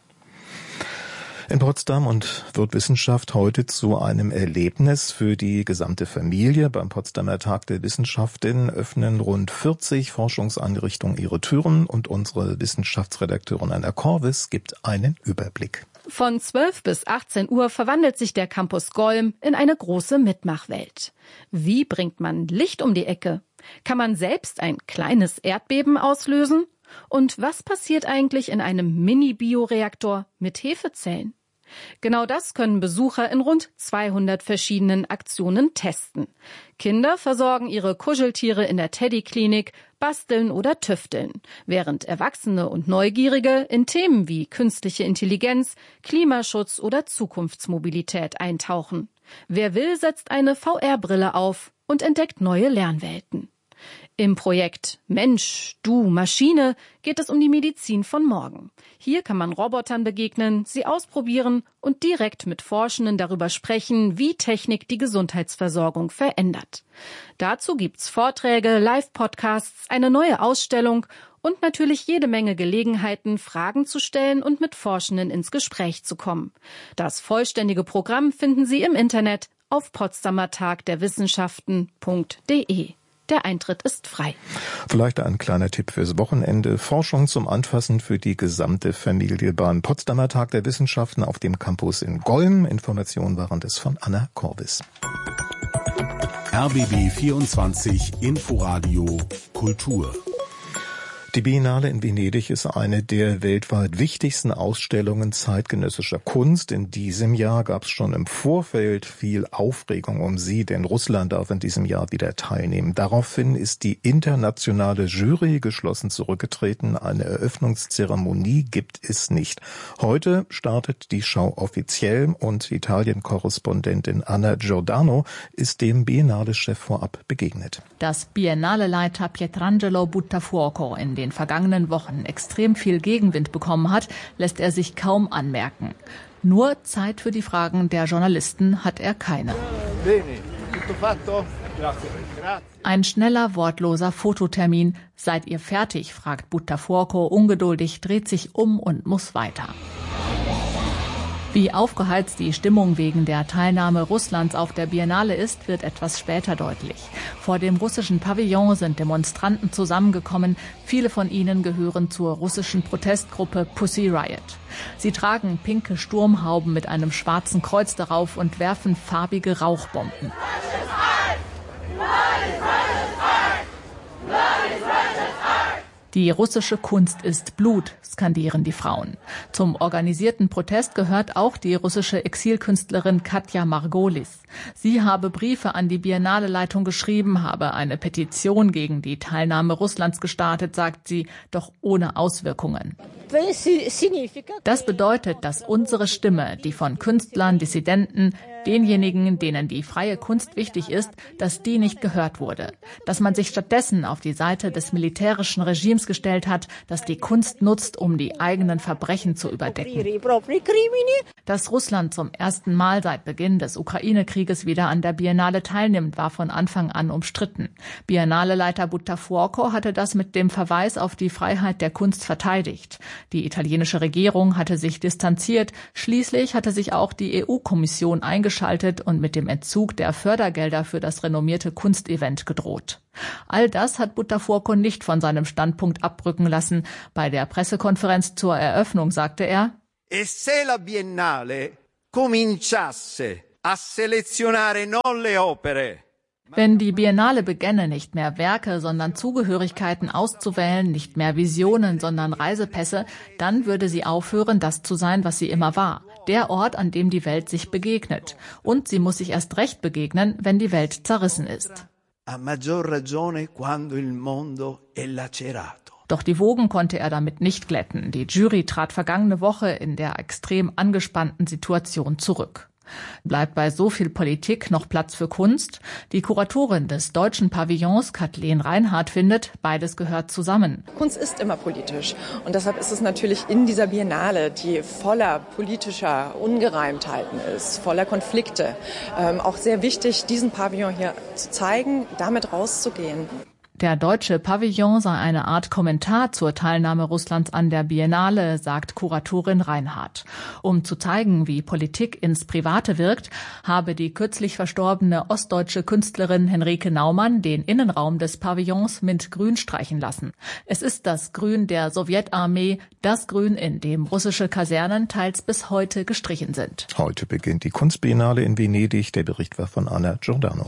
In Potsdam und wird Wissenschaft heute zu einem Erlebnis für die gesamte Familie. Beim Potsdamer Tag der Wissenschaften öffnen rund vierzig Forschungseinrichtungen ihre Türen und unsere Wissenschaftsredakteurin Anna Korvis gibt einen Überblick. Von zwölf bis achtzehn Uhr verwandelt sich der Campus Golm in eine große Mitmachwelt. Wie bringt man Licht um die Ecke? Kann man selbst ein kleines Erdbeben auslösen? Und was passiert eigentlich in einem Mini-Bioreaktor mit Hefezellen? Genau das können Besucher in rund zweihundert verschiedenen Aktionen testen. Kinder versorgen ihre Kuscheltiere in der Teddy-Klinik, basteln oder tüfteln, während Erwachsene und Neugierige in Themen wie künstliche Intelligenz, Klimaschutz oder Zukunftsmobilität eintauchen. Wer will, setzt eine V R-Brille auf und entdeckt neue Lernwelten. Im Projekt Mensch, du, Maschine geht es um die Medizin von morgen. Hier kann man Robotern begegnen, sie ausprobieren und direkt mit Forschenden darüber sprechen, wie Technik die Gesundheitsversorgung verändert. Dazu gibt's Vorträge, Live-Podcasts, eine neue Ausstellung und natürlich jede Menge Gelegenheiten, Fragen zu stellen und mit Forschenden ins Gespräch zu kommen. Das vollständige Programm finden Sie im Internet auf potsdamertagderwissenschaften punkt de. Der Eintritt ist frei. Vielleicht ein kleiner Tipp fürs Wochenende. Forschung zum Anfassen für die gesamte Familie beim Potsdamer Tag der Wissenschaften auf dem Campus in Golm. Informationen waren das von Anna Korvis. R B B vierundzwanzig Inforadio Kultur. Die Biennale in Venedig ist eine der weltweit wichtigsten Ausstellungen zeitgenössischer Kunst. In diesem Jahr gab es schon im Vorfeld viel Aufregung um sie, denn Russland darf in diesem Jahr wieder teilnehmen. Daraufhin ist die internationale Jury geschlossen zurückgetreten. Eine Eröffnungszeremonie gibt es nicht. Heute startet die Schau offiziell und Italien-Korrespondentin Anna Giordano ist dem Biennale-Chef vorab begegnet. Das Biennale-Leiter Pietrangelo Buttafuoco in den vergangenen Wochen extrem viel Gegenwind bekommen hat, lässt er sich kaum anmerken. Nur Zeit für die Fragen der Journalisten hat er keine. Ein schneller, wortloser Fototermin. Seid ihr fertig? Fragt Buttafuoco ungeduldig, dreht sich um und muss weiter. Wie aufgeheizt die Stimmung wegen der Teilnahme Russlands auf der Biennale ist, wird etwas später deutlich. Vor dem russischen Pavillon sind Demonstranten zusammengekommen. Viele von ihnen gehören zur russischen Protestgruppe Pussy Riot. Sie tragen pinke Sturmhauben mit einem schwarzen Kreuz darauf und werfen farbige Rauchbomben. Die russische Kunst ist Blut, skandieren die Frauen. Zum organisierten Protest gehört auch die russische Exilkünstlerin Katja Margolis. Sie habe Briefe an die Biennale-Leitung geschrieben, habe eine Petition gegen die Teilnahme Russlands gestartet, sagt sie, doch ohne Auswirkungen. Das bedeutet, dass unsere Stimme, die von Künstlern, Dissidenten, Denjenigen, denen die freie Kunst wichtig ist, dass die nicht gehört wurde. Dass man sich stattdessen auf die Seite des militärischen Regimes gestellt hat, das die Kunst nutzt, um die eigenen Verbrechen zu überdecken. Dass Russland zum ersten Mal seit Beginn des Ukraine-Krieges wieder an der Biennale teilnimmt, war von Anfang an umstritten. Biennale-Leiter Buttafuoco hatte das mit dem Verweis auf die Freiheit der Kunst verteidigt. Die italienische Regierung hatte sich distanziert. Schließlich hatte sich auch die E U-Kommission eingeschaltet und mit dem Entzug der Fördergelder für das renommierte Kunstevent gedroht. All das hat Buttafuoco nicht von seinem Standpunkt abrücken lassen. Bei der Pressekonferenz zur Eröffnung sagte er: E se la Biennale cominciasse a selezionare non le opere. Wenn die Biennale begänne, nicht mehr Werke, sondern Zugehörigkeiten auszuwählen, nicht mehr Visionen, sondern Reisepässe, dann würde sie aufhören, das zu sein, was sie immer war. Der Ort, an dem die Welt sich begegnet. Und sie muss sich erst recht begegnen, wenn die Welt zerrissen ist. A maggior ragione quando il mondo è lacerato. Doch die Wogen konnte er damit nicht glätten. Die Jury trat vergangene Woche in der extrem angespannten Situation zurück. Bleibt bei so viel Politik noch Platz für Kunst? Die Kuratorin des deutschen Pavillons, Kathleen Reinhardt, findet, beides gehört zusammen. Kunst ist immer politisch und deshalb ist es natürlich in dieser Biennale, die voller politischer Ungereimtheiten ist, voller Konflikte, ähm, auch sehr wichtig, diesen Pavillon hier zu zeigen, damit rauszugehen. Der deutsche Pavillon sei eine Art Kommentar zur Teilnahme Russlands an der Biennale, sagt Kuratorin Reinhardt. Um zu zeigen, wie Politik ins Private wirkt, habe die kürzlich verstorbene ostdeutsche Künstlerin Henrike Naumann den Innenraum des Pavillons mit Grün streichen lassen. Es ist das Grün der Sowjetarmee, das Grün, in dem russische Kasernen teils bis heute gestrichen sind. Heute beginnt die Kunstbiennale in Venedig. Der Bericht war von Anna Giordano.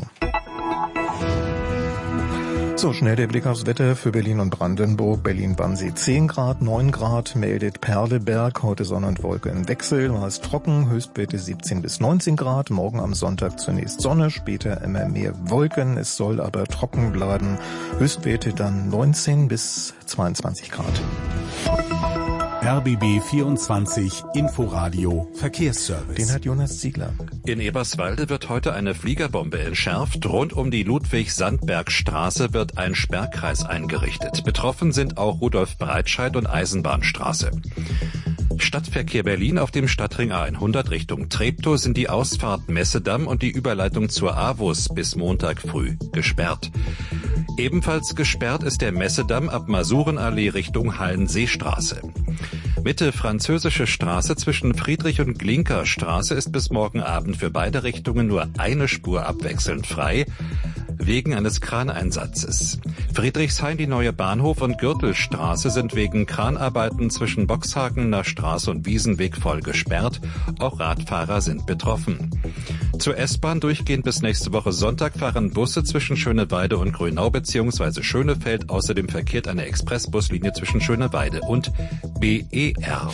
So, schnell der Blick aufs Wetter für Berlin und Brandenburg. Berlin-Wannsee zehn Grad, neun Grad, meldet Perleberg. Heute Sonne und Wolke im Wechsel, war es trocken, Höchstwerte siebzehn bis neunzehn Grad. Morgen am Sonntag zunächst Sonne, später immer mehr Wolken. Es soll aber trocken bleiben. Höchstwerte dann neunzehn bis zweiundzwanzig Grad. R B B vierundzwanzig Inforadio Verkehrsservice. Den hat Jonas Ziegler. In Eberswalde wird heute eine Fliegerbombe entschärft. Rund um die Ludwig-Sandberg-Straße wird ein Sperrkreis eingerichtet. Betroffen sind auch Rudolf-Breitscheid und Eisenbahnstraße. Stadtverkehr Berlin auf dem Stadtring A hundert Richtung Treptow sind die Ausfahrt Messedamm und die Überleitung zur A W U S bis Montag früh gesperrt. Ebenfalls gesperrt ist der Messedamm ab Masurenallee Richtung Hallenseestraße. Mitte Französische Straße zwischen Friedrich- und Glinker-Straße ist bis morgen Abend für beide Richtungen nur eine Spur abwechselnd frei, wegen eines Kraneinsatzes. Friedrichshain, die neue Bahnhof und Gürtelstraße sind wegen Kranarbeiten zwischen Boxhagener Straße und Wiesenweg voll gesperrt. Auch Radfahrer sind betroffen. Zur S-Bahn durchgehend bis nächste Woche Sonntag fahren Busse zwischen Schöneweide und Grünau bzw. Schönefeld. Außerdem verkehrt eine Expressbuslinie zwischen Schöneweide und B E R.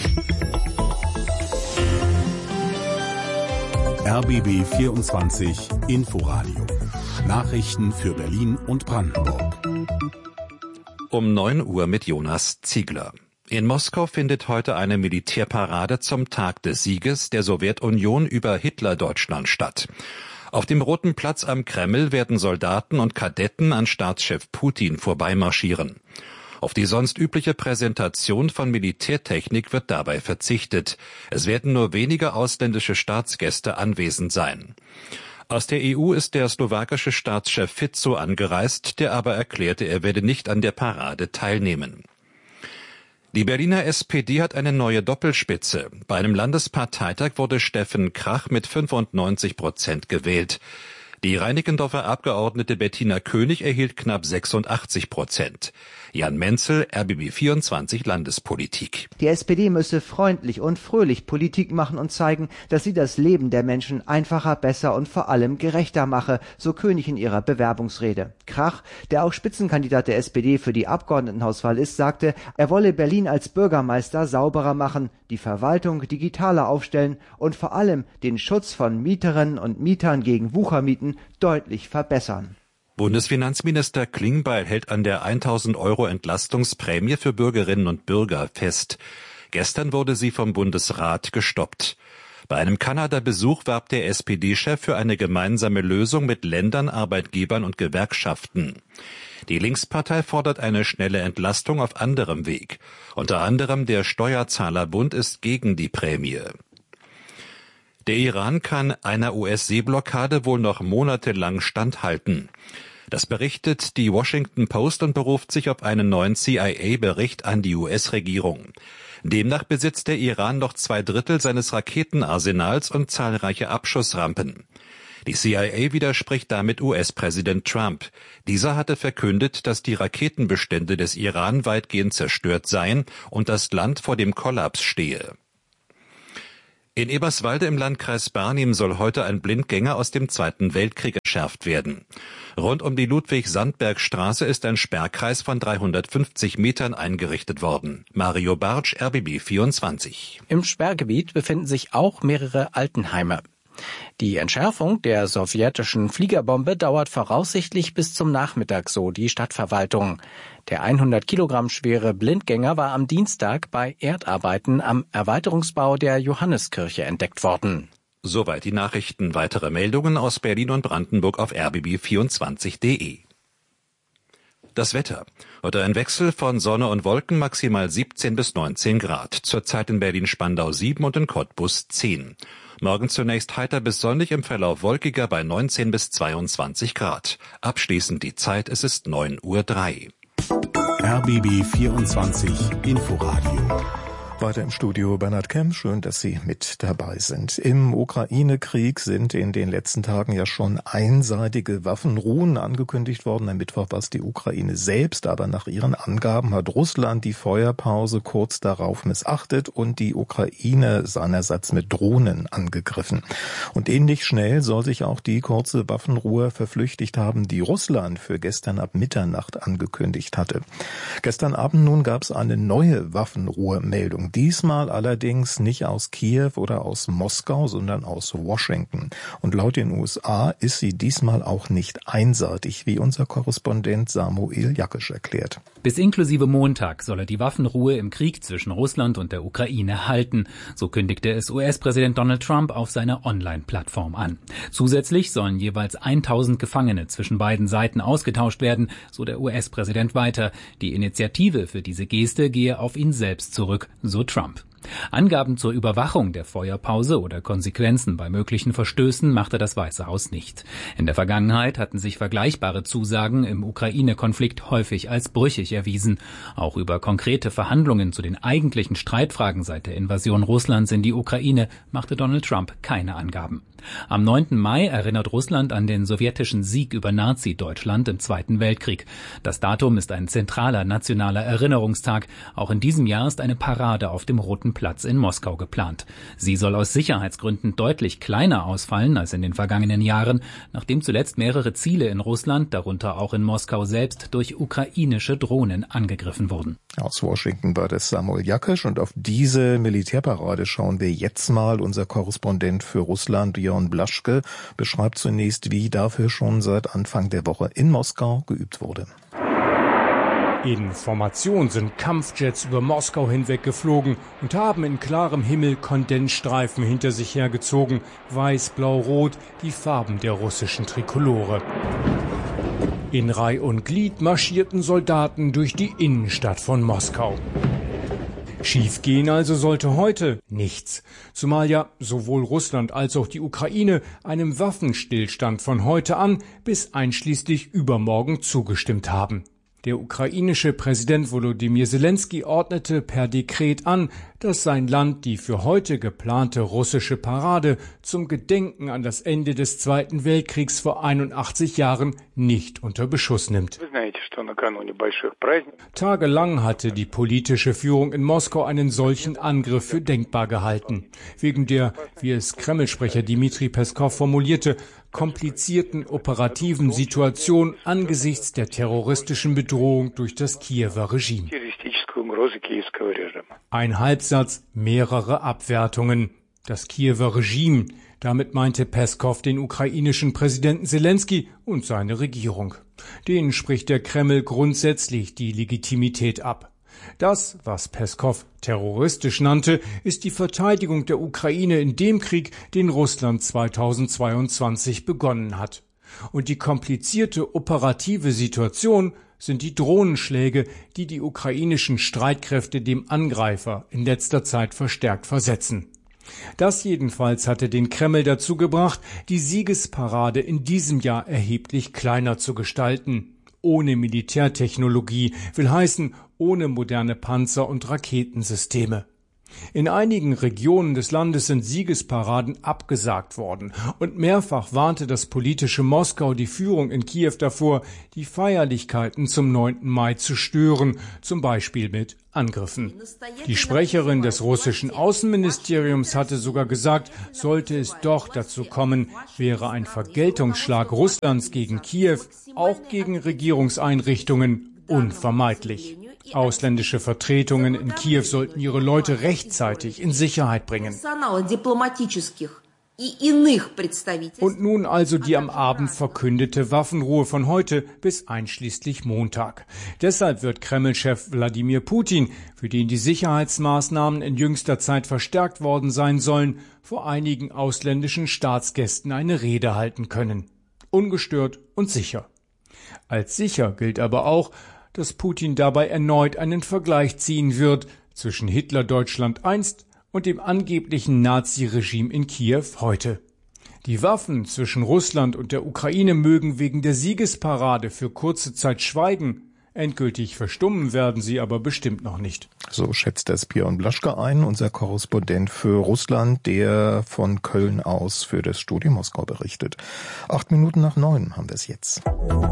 R B B vierundzwanzig Inforadio. Nachrichten für Berlin und Brandenburg. Um neun Uhr mit Jonas Ziegler. In Moskau findet heute eine Militärparade zum Tag des Sieges der Sowjetunion über Hitler-Deutschland statt. Auf dem Roten Platz am Kreml werden Soldaten und Kadetten an Staatschef Putin vorbeimarschieren. Auf die sonst übliche Präsentation von Militärtechnik wird dabei verzichtet. Es werden nur wenige ausländische Staatsgäste anwesend sein. Aus der E U ist der slowakische Staatschef Fico angereist, der aber erklärte, er werde nicht an der Parade teilnehmen. Die Berliner S P D hat eine neue Doppelspitze. Bei einem Landesparteitag wurde Steffen Krach mit fünfundneunzig Prozent gewählt. Die Reinickendorfer Abgeordnete Bettina König erhielt knapp sechsundachtzig Prozent. Jan Menzel, R B B vierundzwanzig Landespolitik. Die S P D müsse freundlich und fröhlich Politik machen und zeigen, dass sie das Leben der Menschen einfacher, besser und vor allem gerechter mache, so König in ihrer Bewerbungsrede. Krach, der auch Spitzenkandidat der S P D für die Abgeordnetenhauswahl ist, sagte, er wolle Berlin als Bürgermeister sauberer machen, die Verwaltung digitaler aufstellen und vor allem den Schutz von Mieterinnen und Mietern gegen Wuchermieten deutlich verbessern. Bundesfinanzminister Klingbeil hält an der tausend Euro Entlastungsprämie für Bürgerinnen und Bürger fest. Gestern wurde sie vom Bundesrat gestoppt. Bei einem Kanada-Besuch warb der S P D-Chef für eine gemeinsame Lösung mit Ländern, Arbeitgebern und Gewerkschaften. Die Linkspartei fordert eine schnelle Entlastung auf anderem Weg. Unter anderem der Steuerzahlerbund ist gegen die Prämie. Der Iran kann einer U S-Seeblockade wohl noch monatelang standhalten. Das berichtet die Washington Post und beruft sich auf einen neuen C I A-Bericht an die U S-Regierung. Demnach besitzt der Iran noch zwei Drittel seines Raketenarsenals und zahlreiche Abschussrampen. Die C I A widerspricht damit U S-Präsident Trump. Dieser hatte verkündet, dass die Raketenbestände des Iran weitgehend zerstört seien und das Land vor dem Kollaps stehe. In Eberswalde im Landkreis Barnim soll heute ein Blindgänger aus dem Zweiten Weltkrieg entschärft werden. Rund um die Ludwig-Sandberg-Straße ist ein Sperrkreis von dreihundertfünfzig Metern eingerichtet worden. Mario Bartsch, R B B vierundzwanzig. Im Sperrgebiet befinden sich auch mehrere Altenheime. Die Entschärfung der sowjetischen Fliegerbombe dauert voraussichtlich bis zum Nachmittag, so die Stadtverwaltung. Der hundert Kilogramm schwere Blindgänger war am Dienstag bei Erdarbeiten am Erweiterungsbau der Johanneskirche entdeckt worden. Soweit die Nachrichten. Weitere Meldungen aus Berlin und Brandenburg auf r b b vierundzwanzig punkt d e. Das Wetter. Heute ein Wechsel von Sonne und Wolken, maximal siebzehn bis neunzehn Grad. Zurzeit in Berlin-Spandau sieben und in Cottbus zehn. Morgen zunächst heiter bis sonnig, im Verlauf wolkiger bei neunzehn bis zweiundzwanzig Grad. Abschließend die Zeit, es ist neun Uhr drei. R B B vierundzwanzig Inforadio. Weiter im Studio Bernhard Kemp, schön, dass Sie mit dabei sind. Im Ukraine-Krieg sind in den letzten Tagen ja schon einseitige Waffenruhen angekündigt worden. Am Mittwoch war es die Ukraine selbst, aber nach ihren Angaben hat Russland die Feuerpause kurz darauf missachtet und die Ukraine seinerseits mit Drohnen angegriffen. Und ähnlich schnell soll sich auch die kurze Waffenruhe verflüchtigt haben, die Russland für gestern ab Mitternacht angekündigt hatte. Gestern Abend nun gab es eine neue Waffenruhemeldung. Diesmal allerdings nicht aus Kiew oder aus Moskau, sondern aus Washington. Und laut den U S A ist sie diesmal auch nicht einseitig, wie unser Korrespondent Samuel Jakisch erklärt. Bis inklusive Montag soll er die Waffenruhe im Krieg zwischen Russland und der Ukraine halten. So kündigte es U S-Präsident Donald Trump auf seiner Online-Plattform an. Zusätzlich sollen jeweils tausend Gefangene zwischen beiden Seiten ausgetauscht werden, so der U S-Präsident weiter. Die Initiative für diese Geste gehe auf ihn selbst zurück, so Trump. Angaben zur Überwachung der Feuerpause oder Konsequenzen bei möglichen Verstößen machte das Weiße Haus nicht. In der Vergangenheit hatten sich vergleichbare Zusagen im Ukraine-Konflikt häufig als brüchig erwiesen. Auch über konkrete Verhandlungen zu den eigentlichen Streitfragen seit der Invasion Russlands in die Ukraine machte Donald Trump keine Angaben. Am neunten Mai erinnert Russland an den sowjetischen Sieg über Nazi-Deutschland im Zweiten Weltkrieg. Das Datum ist ein zentraler nationaler Erinnerungstag. Auch in diesem Jahr ist eine Parade auf dem Roten Platz in Moskau geplant. Sie soll aus Sicherheitsgründen deutlich kleiner ausfallen als in den vergangenen Jahren, nachdem zuletzt mehrere Ziele in Russland, darunter auch in Moskau selbst, durch ukrainische Drohnen angegriffen wurden. Aus Washington war das Samuel Jakisch und auf diese Militärparade schauen wir jetzt mal. Unser Korrespondent für Russland, Björn Blaschke, beschreibt zunächst, wie dafür schon seit Anfang der Woche in Moskau geübt wurde. In Formation sind Kampfjets über Moskau hinweg geflogen und haben in klarem Himmel Kondensstreifen hinter sich hergezogen. Weiß, Blau, Rot, die Farben der russischen Trikolore. In Reih und Glied marschierten Soldaten durch die Innenstadt von Moskau. Schiefgehen also sollte heute nichts, zumal ja sowohl Russland als auch die Ukraine einem Waffenstillstand von heute an bis einschließlich übermorgen zugestimmt haben. Der ukrainische Präsident Volodymyr Zelensky ordnete per Dekret an, dass sein Land die für heute geplante russische Parade zum Gedenken an das Ende des Zweiten Weltkriegs vor einundachtzig Jahren nicht unter Beschuss nimmt. Tagelang hatte die politische Führung in Moskau einen solchen Angriff für denkbar gehalten. Wegen der, wie es Kreml-Sprecher Dmitri Peskow formulierte, komplizierten operativen Situation angesichts der terroristischen Bedrohung durch das Kiewer Regime. Ein Halbsatz, mehrere Abwertungen. Das Kiewer Regime, damit meinte Peskow den ukrainischen Präsidenten Zelensky und seine Regierung. Denen spricht der Kreml grundsätzlich die Legitimität ab. Das, was Peskow terroristisch nannte, ist die Verteidigung der Ukraine in dem Krieg, den Russland zweitausendzweiundzwanzig begonnen hat. Und die komplizierte operative Situation sind die Drohnenschläge, die die ukrainischen Streitkräfte dem Angreifer in letzter Zeit verstärkt versetzen. Das jedenfalls hatte den Kreml dazu gebracht, die Siegesparade in diesem Jahr erheblich kleiner zu gestalten. Ohne Militärtechnologie, will heißen, ohne moderne Panzer und Raketensysteme. In einigen Regionen des Landes sind Siegesparaden abgesagt worden und mehrfach warnte das politische Moskau die Führung in Kiew davor, die Feierlichkeiten zum neunten Mai zu stören, zum Beispiel mit Angriffen. Die Sprecherin des russischen Außenministeriums hatte sogar gesagt, sollte es doch dazu kommen, wäre ein Vergeltungsschlag Russlands gegen Kiew, auch gegen Regierungseinrichtungen, unvermeidlich. Ausländische Vertretungen in Kiew sollten ihre Leute rechtzeitig in Sicherheit bringen. Und nun also die am Abend verkündete Waffenruhe von heute bis einschließlich Montag. Deshalb wird Kreml-Chef Wladimir Putin, für den die Sicherheitsmaßnahmen in jüngster Zeit verstärkt worden sein sollen, vor einigen ausländischen Staatsgästen eine Rede halten können. Ungestört und sicher. Als sicher gilt aber auch, dass Putin dabei erneut einen Vergleich ziehen wird zwischen Hitler-Deutschland einst und dem angeblichen Nazi-Regime in Kiew heute. Die Waffen zwischen Russland und der Ukraine mögen wegen der Siegesparade für kurze Zeit schweigen. Endgültig verstummen werden sie aber bestimmt noch nicht. So schätzt das Björn Blaschke ein, unser Korrespondent für Russland, der von Köln aus für das Studio Moskau berichtet. Acht Minuten nach neun haben wir es jetzt.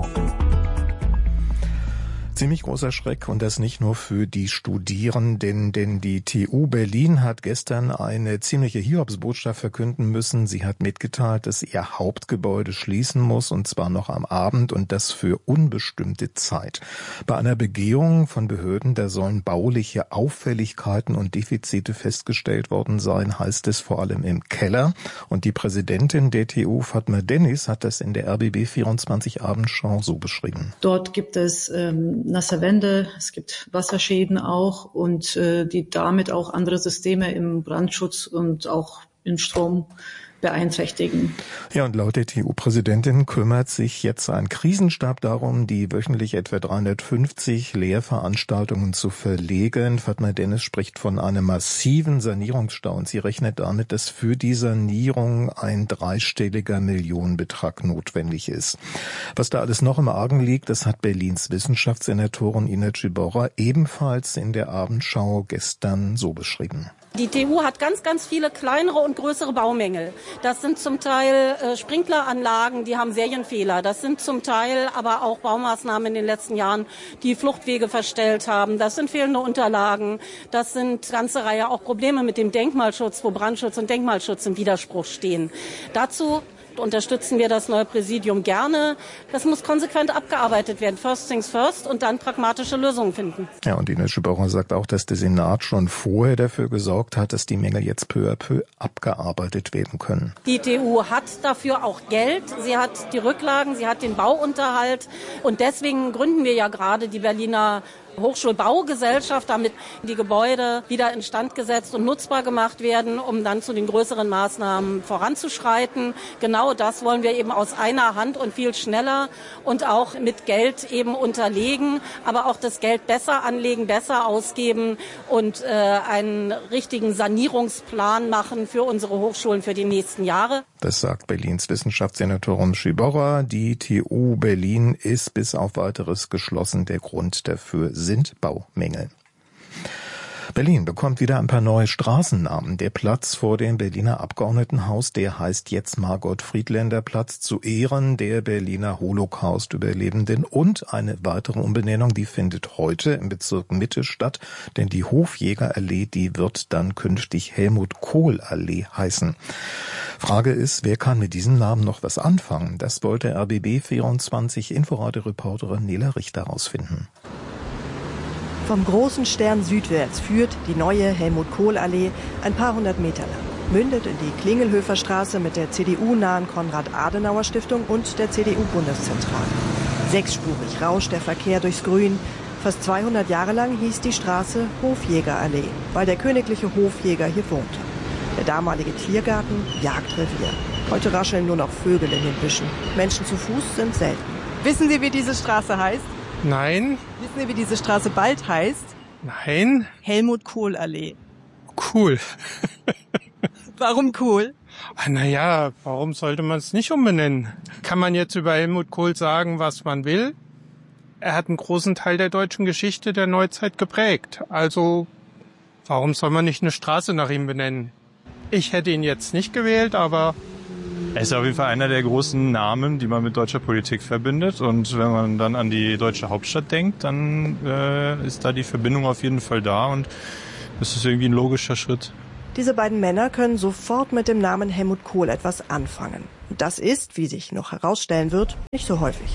Ziemlich großer Schreck, und das nicht nur für die Studierenden, denn die T U Berlin hat gestern eine ziemliche Hiobsbotschaft verkünden müssen. Sie hat mitgeteilt, dass ihr Hauptgebäude schließen muss, und zwar noch am Abend, und das für unbestimmte Zeit. Bei einer Begehung von Behörden, da sollen bauliche Auffälligkeiten und Defizite festgestellt worden sein, heißt es vor allem im Keller. Und die Präsidentin der T U, Fatma Dennis, hat das in der R B B vierundzwanzig Abendschau so beschrieben. Dort gibt es ähm nasse Wände, es gibt Wasserschäden auch und äh, die damit auch andere Systeme im Brandschutz und auch im Strom beeinträchtigen. Ja, und laut der T U-Präsidentin kümmert sich jetzt ein Krisenstab darum, die wöchentlich etwa dreihundertfünfzig Lehrveranstaltungen zu verlegen. Fatma Dennis spricht von einem massiven Sanierungsstau, und sie rechnet damit, dass für die Sanierung ein dreistelliger Millionenbetrag notwendig ist. Was da alles noch im Argen liegt, das hat Berlins Wissenschaftssenatorin Ina Ciborra ebenfalls in der Abendschau gestern so beschrieben. Die T U hat ganz, ganz viele kleinere und größere Baumängel. Das sind zum Teil äh, Sprinkleranlagen, die haben Serienfehler. Das sind zum Teil aber auch Baumaßnahmen in den letzten Jahren, die Fluchtwege verstellt haben. Das sind fehlende Unterlagen. Das sind ganze Reihe auch Probleme mit dem Denkmalschutz, wo Brandschutz und Denkmalschutz im Widerspruch stehen. Dazu unterstützen wir das neue Präsidium gerne. Das muss konsequent abgearbeitet werden. First things first und dann pragmatische Lösungen finden. Ja, und Ina Ciborra sagt auch, dass der Senat schon vorher dafür gesorgt hat, dass die Mängel jetzt peu à peu abgearbeitet werden können. Die T U hat dafür auch Geld. Sie hat die Rücklagen, sie hat den Bauunterhalt. Und deswegen gründen wir ja gerade die Berliner Hochschulbaugesellschaft, damit die Gebäude wieder instand gesetzt und nutzbar gemacht werden, um dann zu den größeren Maßnahmen voranzuschreiten. Genau das wollen wir eben aus einer Hand und viel schneller und auch mit Geld eben unterlegen, aber auch das Geld besser anlegen, besser ausgeben und äh, einen richtigen Sanierungsplan machen für unsere Hochschulen für die nächsten Jahre. Das sagt Berlins Wissenschaftssenatorin Ciborra. Die T U Berlin ist bis auf Weiteres geschlossen. Der Grund dafür sind Baumängel. Berlin bekommt wieder ein paar neue Straßennamen. Der Platz vor dem Berliner Abgeordnetenhaus, der heißt jetzt Margot-Friedländer-Platz zu Ehren der Berliner Holocaust-Überlebenden. Und eine weitere Umbenennung, die findet heute im Bezirk Mitte statt, denn die Hofjägerallee, die wird dann künftig Helmut-Kohl-Allee heißen. Frage ist, wer kann mit diesem Namen noch was anfangen? Das wollte R B B vierundzwanzig Inforadio-Reporterin Nela Richter herausfinden. Vom großen Stern südwärts führt die neue Helmut-Kohl-Allee ein paar hundert Meter lang, mündet in die Klingelhöfer Straße mit der C D U-nahen Konrad-Adenauer-Stiftung und der C D U-Bundeszentrale. Sechsspurig rauscht der Verkehr durchs Grün. Fast zweihundert Jahre lang hieß die Straße Hofjägerallee, weil der königliche Hofjäger hier wohnte. Der damalige Tiergarten, Jagdrevier. Heute rascheln nur noch Vögel in den Büschen. Menschen zu Fuß sind selten. Wissen Sie, wie diese Straße heißt? Nein. Wissen Sie, wie diese Straße bald heißt? Nein. Helmut-Kohl-Allee. Cool. Warum cool? Naja, warum sollte man es nicht umbenennen? Kann man jetzt über Helmut Kohl sagen, was man will? Er hat einen großen Teil der deutschen Geschichte der Neuzeit geprägt. Also, warum soll man nicht eine Straße nach ihm benennen? Ich hätte ihn jetzt nicht gewählt, aber... Er ist auf jeden Fall einer der großen Namen, die man mit deutscher Politik verbindet. Und wenn man dann an die deutsche Hauptstadt denkt, dann äh, ist da die Verbindung auf jeden Fall da. Und das ist irgendwie ein logischer Schritt. Diese beiden Männer können sofort mit dem Namen Helmut Kohl etwas anfangen. Und das ist, wie sich noch herausstellen wird, nicht so häufig.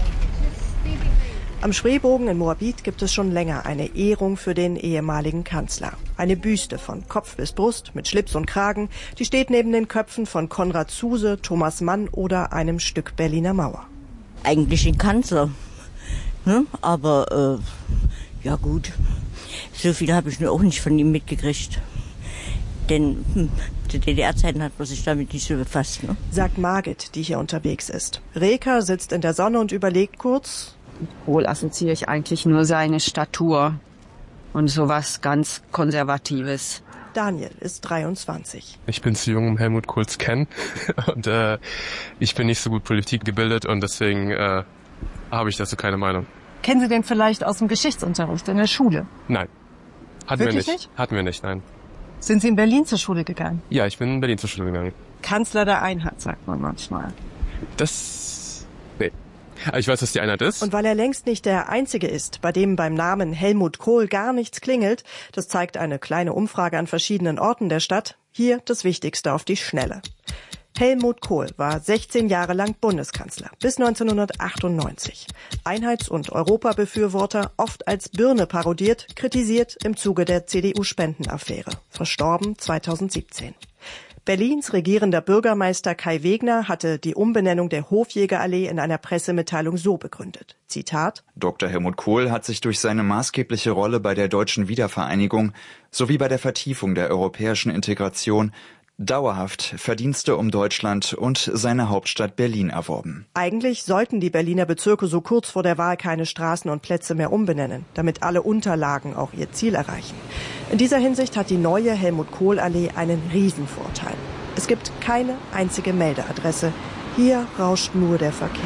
Am Spreebogen in Moabit gibt es schon länger eine Ehrung für den ehemaligen Kanzler. Eine Büste von Kopf bis Brust mit Schlips und Kragen, die steht neben den Köpfen von Konrad Zuse, Thomas Mann oder einem Stück Berliner Mauer. Eigentlich ein Kanzler, ne? Aber äh, ja gut, so viel habe ich nur auch nicht von ihm mitgekriegt. Denn hm, zu D D R-Zeiten hat man sich damit nicht so befasst. Ne? Sagt Margit, die hier unterwegs ist. Reka sitzt in der Sonne und überlegt kurz... Kohl assoziiere ich eigentlich nur seine Statur und sowas ganz Konservatives. Daniel ist dreiundzwanzig. Ich bin zu jung, um Helmut Kohl zu kennen und äh, ich bin nicht so gut Politik gebildet und deswegen äh, habe ich dazu keine Meinung. Kennen Sie den vielleicht aus dem Geschichtsunterricht in der Schule? Nein, hatten Wirklich wir nicht. nicht? Hatten wir nicht, nein. Sind Sie in Berlin zur Schule gegangen? Ja, ich bin in Berlin zur Schule gegangen. Kanzler der Einheit, sagt man manchmal. Das... nee. Ich weiß, was die Einheit ist. Und weil er längst nicht der Einzige ist, bei dem beim Namen Helmut Kohl gar nichts klingelt, das zeigt eine kleine Umfrage an verschiedenen Orten der Stadt, hier das Wichtigste auf die Schnelle. Helmut Kohl war sechzehn Jahre lang Bundeskanzler, bis neunzehnhundertachtundneunzig. Einheits- und Europabefürworter, oft als Birne parodiert, kritisiert im Zuge der C D U-Spendenaffäre. Verstorben zweitausendsiebzehn. Berlins regierender Bürgermeister Kai Wegner hatte die Umbenennung der Hofjägerallee in einer Pressemitteilung so begründet. Zitat: Doktor Helmut Kohl hat sich durch seine maßgebliche Rolle bei der deutschen Wiedervereinigung sowie bei der Vertiefung der europäischen Integration dauerhaft Verdienste um Deutschland und seine Hauptstadt Berlin erworben. Eigentlich sollten die Berliner Bezirke so kurz vor der Wahl keine Straßen und Plätze mehr umbenennen, damit alle Unterlagen auch ihr Ziel erreichen. In dieser Hinsicht hat die neue Helmut-Kohl-Allee einen Riesenvorteil. Es gibt keine einzige Meldeadresse. Hier rauscht nur der Verkehr.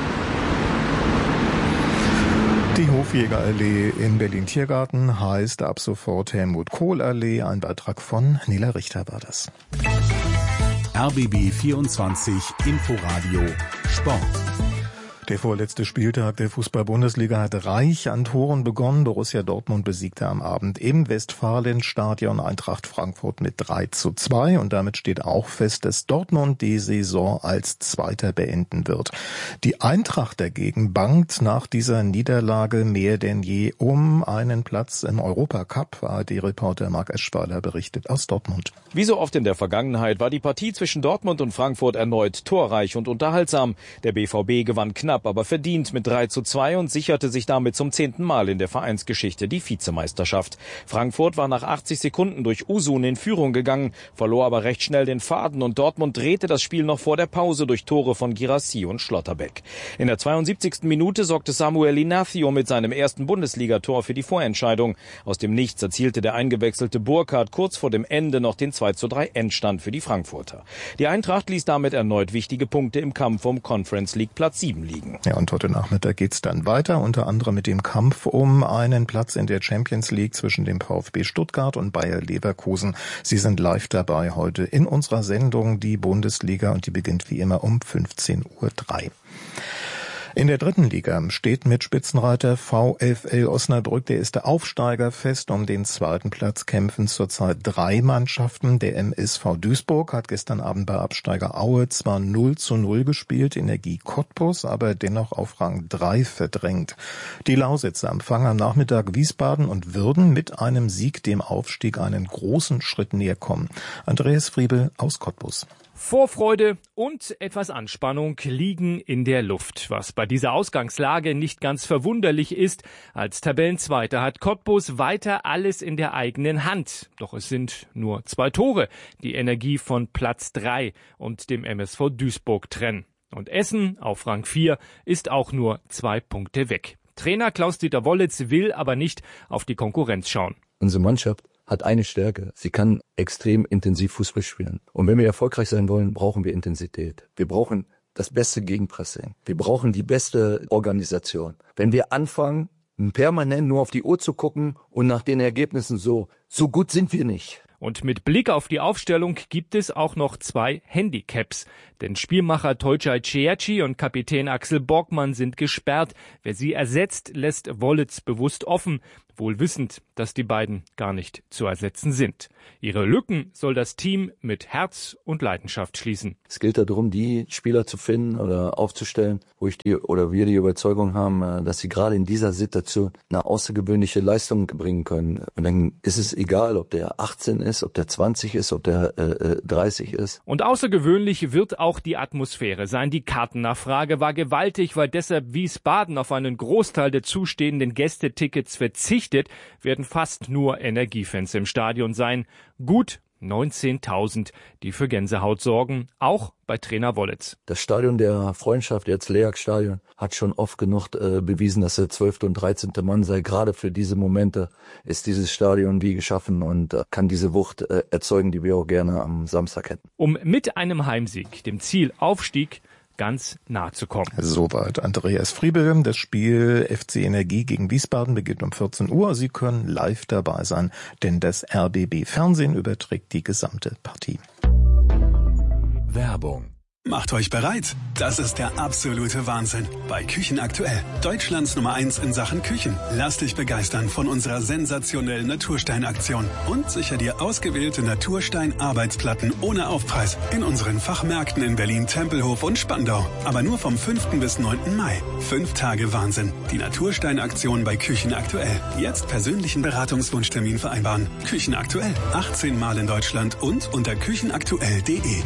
Die Hofjägerallee in Berlin-Tiergarten heißt ab sofort Helmut-Kohl-Allee. Ein Beitrag von Nela Richter war das. R B B vierundzwanzig Inforadio Sport. Der vorletzte Spieltag der Fußball-Bundesliga hat reich an Toren begonnen. Borussia Dortmund besiegte am Abend im Westfalenstadion Eintracht Frankfurt mit drei zu zwei. Und damit steht auch fest, dass Dortmund die Saison als Zweiter beenden wird. Die Eintracht dagegen bangt nach dieser Niederlage mehr denn je um einen Platz im Europacup. A R D-Reporter Marc Eschwaler berichtet aus Dortmund. Wie so oft in der Vergangenheit war die Partie zwischen Dortmund und Frankfurt erneut torreich und unterhaltsam. Der B V B gewann knapp, aber verdient mit drei zu zwei und sicherte sich damit zum zehnten Mal in der Vereinsgeschichte die Vizemeisterschaft. Frankfurt war nach achtzig Sekunden durch Usun in Führung gegangen, verlor aber recht schnell den Faden und Dortmund drehte das Spiel noch vor der Pause durch Tore von Guirassy und Schlotterbeck. In der zweiundsiebzigsten Minute sorgte Samuel Inacio mit seinem ersten Bundesligator für die Vorentscheidung. Aus dem Nichts erzielte der eingewechselte Burkhardt kurz vor dem Ende noch den zwei zu drei Endstand für die Frankfurter. Die Eintracht ließ damit erneut wichtige Punkte im Kampf um Conference League Platz sieben liegen. Ja, und heute Nachmittag geht's dann weiter, unter anderem mit dem Kampf um einen Platz in der Champions League zwischen dem VfB Stuttgart und Bayer Leverkusen. Sie sind live dabei heute in unserer Sendung Die Bundesliga und die beginnt wie immer um fünfzehn Uhr drei. In der dritten Liga steht mit Spitzenreiter VfL Osnabrück der erste Aufsteiger fest. Um den zweiten Platz kämpfen zurzeit drei Mannschaften. Der M S V Duisburg hat gestern Abend bei Absteiger Aue zwar null zu null gespielt, Energie Cottbus aber dennoch auf Rang drei verdrängt. Die Lausitzer empfangen am Nachmittag Wiesbaden und würden mit einem Sieg dem Aufstieg einen großen Schritt näher kommen. Andreas Friebel aus Cottbus. Vorfreude und etwas Anspannung liegen in der Luft, was bei dieser Ausgangslage nicht ganz verwunderlich ist. Als Tabellenzweiter hat Cottbus weiter alles in der eigenen Hand. Doch es sind nur zwei Tore, die Energie von Platz drei und dem M S V Duisburg trennen. Und Essen auf Rang vier ist auch nur zwei Punkte weg. Trainer Klaus-Dieter Wollitz will aber nicht auf die Konkurrenz schauen. Unsere Mannschaft hat eine Stärke. Sie kann extrem intensiv Fußball spielen. Und wenn wir erfolgreich sein wollen, brauchen wir Intensität. Wir brauchen das beste Gegenpressing. Wir brauchen die beste Organisation. Wenn wir anfangen, permanent nur auf die Uhr zu gucken und nach den Ergebnissen so, so gut sind wir nicht. Und mit Blick auf die Aufstellung gibt es auch noch zwei Handicaps. Denn Spielmacher Tolcay Cerci und Kapitän Axel Borgmann sind gesperrt. Wer sie ersetzt, lässt Wollitz bewusst offen, wohl wissend, dass die beiden gar nicht zu ersetzen sind. Ihre Lücken soll das Team mit Herz und Leidenschaft schließen. Es gilt darum, die Spieler zu finden oder aufzustellen, wo ich die oder wir die Überzeugung haben, dass sie gerade in dieser Situation eine außergewöhnliche Leistung bringen können. Und dann ist es egal, ob der achtzehn ist, ob der zwanzig ist, ob der äh, dreißig ist. Und außergewöhnlich wird auch die Atmosphäre sein. Die Kartennachfrage war gewaltig, weil deshalb Wiesbaden auf einen Großteil der zustehenden Gästetickets verzichtet, werden fast nur Energiefans im Stadion sein. Gut neunzehntausend, die für Gänsehaut sorgen, auch bei Trainer Wollitz. Das Stadion der Freundschaft, jetzt Leak-Stadion, hat schon oft genug äh, bewiesen, dass der zwölfte und dreizehnte Mann sei. Gerade für diese Momente ist dieses Stadion wie geschaffen und äh, kann diese Wucht äh, erzeugen, die wir auch gerne am Samstag hätten. Um mit einem Heimsieg dem Ziel Aufstieg ganz nahe zu kommen. Soweit Andreas Friebel. Das Spiel F C Energie gegen Wiesbaden beginnt um vierzehn Uhr. Sie können live dabei sein, denn das R B B Fernsehen überträgt die gesamte Partie. Werbung. Macht euch bereit. Das ist der absolute Wahnsinn. Bei Küchen aktuell. Deutschlands Nummer eins in Sachen Küchen. Lass dich begeistern von unserer sensationellen Naturstein-Aktion. Und sicher dir ausgewählte Naturstein-Arbeitsplatten ohne Aufpreis. In unseren Fachmärkten in Berlin, Tempelhof und Spandau. Aber nur vom fünften bis neunten Mai. Fünf Tage Wahnsinn. Die Naturstein-Aktion bei Küchen aktuell. Jetzt persönlichen Beratungswunschtermin vereinbaren. Küchen aktuell. achtzehn Mal in Deutschland und unter küchenaktuell punkt de.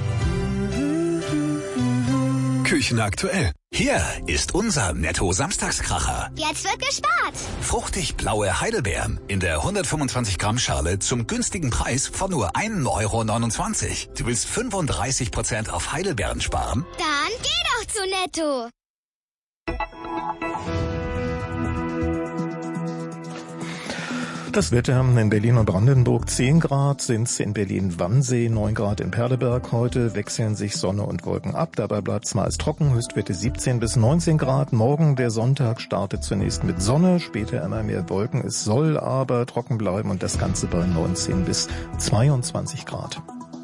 Küchen aktuell. Hier ist unser Netto-Samstagskracher. Jetzt wird gespart. Fruchtig blaue Heidelbeeren in der hundertfünfundzwanzig Gramm Schale zum günstigen Preis von nur ein Euro neunundzwanzig. Du willst fünfunddreißig Prozent auf Heidelbeeren sparen? Dann geh doch zu Netto. Das Wetter in Berlin und Brandenburg zehn Grad, sind's in Berlin-Wannsee, neun Grad in Perleberg. Heute wechseln sich Sonne und Wolken ab, dabei bleibt's meist trocken, Höchstwerte siebzehn bis neunzehn Grad. Morgen, der Sonntag, startet zunächst mit Sonne, später immer mehr Wolken. Es soll aber trocken bleiben und das Ganze bei neunzehn bis zweiundzwanzig Grad.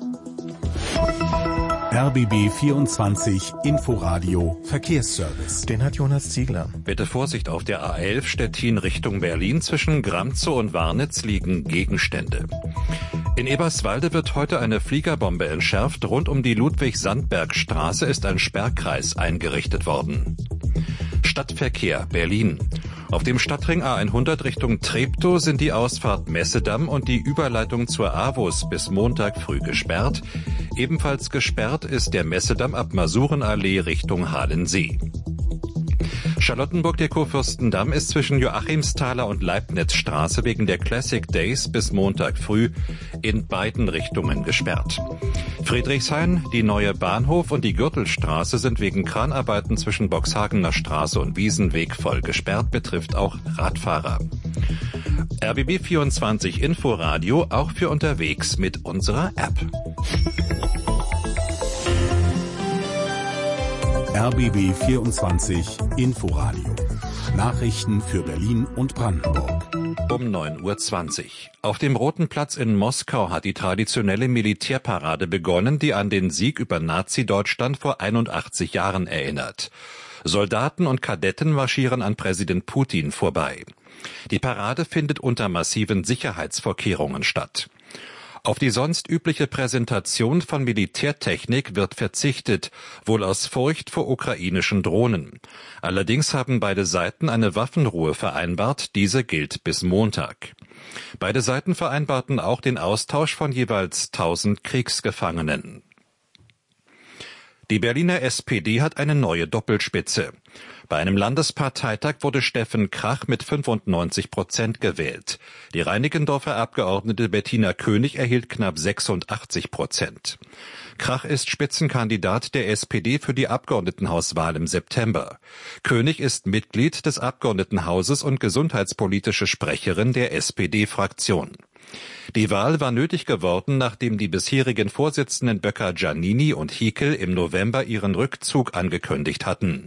R B B vierundzwanzig Inforadio Verkehrsservice. Den hat Jonas Ziegler. Bitte Vorsicht auf der A elf Stettin Richtung Berlin. Zwischen Gramzow und Warnitz liegen Gegenstände. In Eberswalde wird heute eine Fliegerbombe entschärft. Rund um die Ludwig-Sandberg-Straße ist ein Sperrkreis eingerichtet worden. Stadtverkehr Berlin. Auf dem Stadtring A hundert Richtung Treptow sind die Ausfahrt Messedamm und die Überleitung zur AWUS bis Montag früh gesperrt. Ebenfalls gesperrt ist der Messedamm ab Masurenallee Richtung Halensee. Charlottenburg der Kurfürstendamm ist zwischen Joachimsthaler und Leibnizstraße wegen der Classic Days bis Montag früh in beiden Richtungen gesperrt. Friedrichshain, die neue Bahnhof und die Gürtelstraße sind wegen Kranarbeiten zwischen Boxhagener Straße und Wiesenweg voll gesperrt, betrifft auch Radfahrer. R B B vierundzwanzig Inforadio auch für unterwegs mit unserer App. R B B vierundzwanzig Inforadio. Nachrichten für Berlin und Brandenburg. Um neun Uhr zwanzig. Auf dem Roten Platz in Moskau hat die traditionelle Militärparade begonnen, die an den Sieg über Nazi-Deutschland vor einundachtzig Jahren erinnert. Soldaten und Kadetten marschieren an Präsident Putin vorbei. Die Parade findet unter massiven Sicherheitsvorkehrungen statt. Auf die sonst übliche Präsentation von Militärtechnik wird verzichtet, wohl aus Furcht vor ukrainischen Drohnen. Allerdings haben beide Seiten eine Waffenruhe vereinbart, diese gilt bis Montag. Beide Seiten vereinbarten auch den Austausch von jeweils tausend Kriegsgefangenen. Die Berliner S P D hat eine neue Doppelspitze. Bei einem Landesparteitag wurde Steffen Krach mit fünfundneunzig Prozent gewählt. Die Reinickendorfer Abgeordnete Bettina König erhielt knapp sechsundachtzig Prozent. Krach ist Spitzenkandidat der S P D für die Abgeordnetenhauswahl im September. König ist Mitglied des Abgeordnetenhauses und gesundheitspolitische Sprecherin der S P D-Fraktion. Die Wahl war nötig geworden, nachdem die bisherigen Vorsitzenden Böcker-Giannini und Hickel im November ihren Rückzug angekündigt hatten.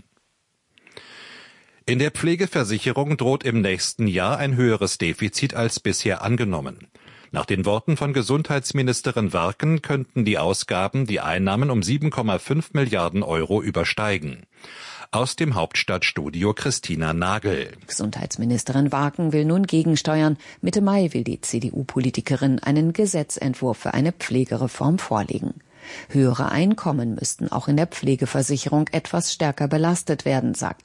In der Pflegeversicherung droht im nächsten Jahr ein höheres Defizit als bisher angenommen. Nach den Worten von Gesundheitsministerin Warken könnten die Ausgaben die Einnahmen um sieben Komma fünf Milliarden Euro übersteigen. Aus dem Hauptstadtstudio Christina Nagel. Gesundheitsministerin Warken will nun gegensteuern. Mitte Mai will die C D U-Politikerin einen Gesetzentwurf für eine Pflegereform vorlegen. Höhere Einkommen müssten auch in der Pflegeversicherung etwas stärker belastet werden, sagt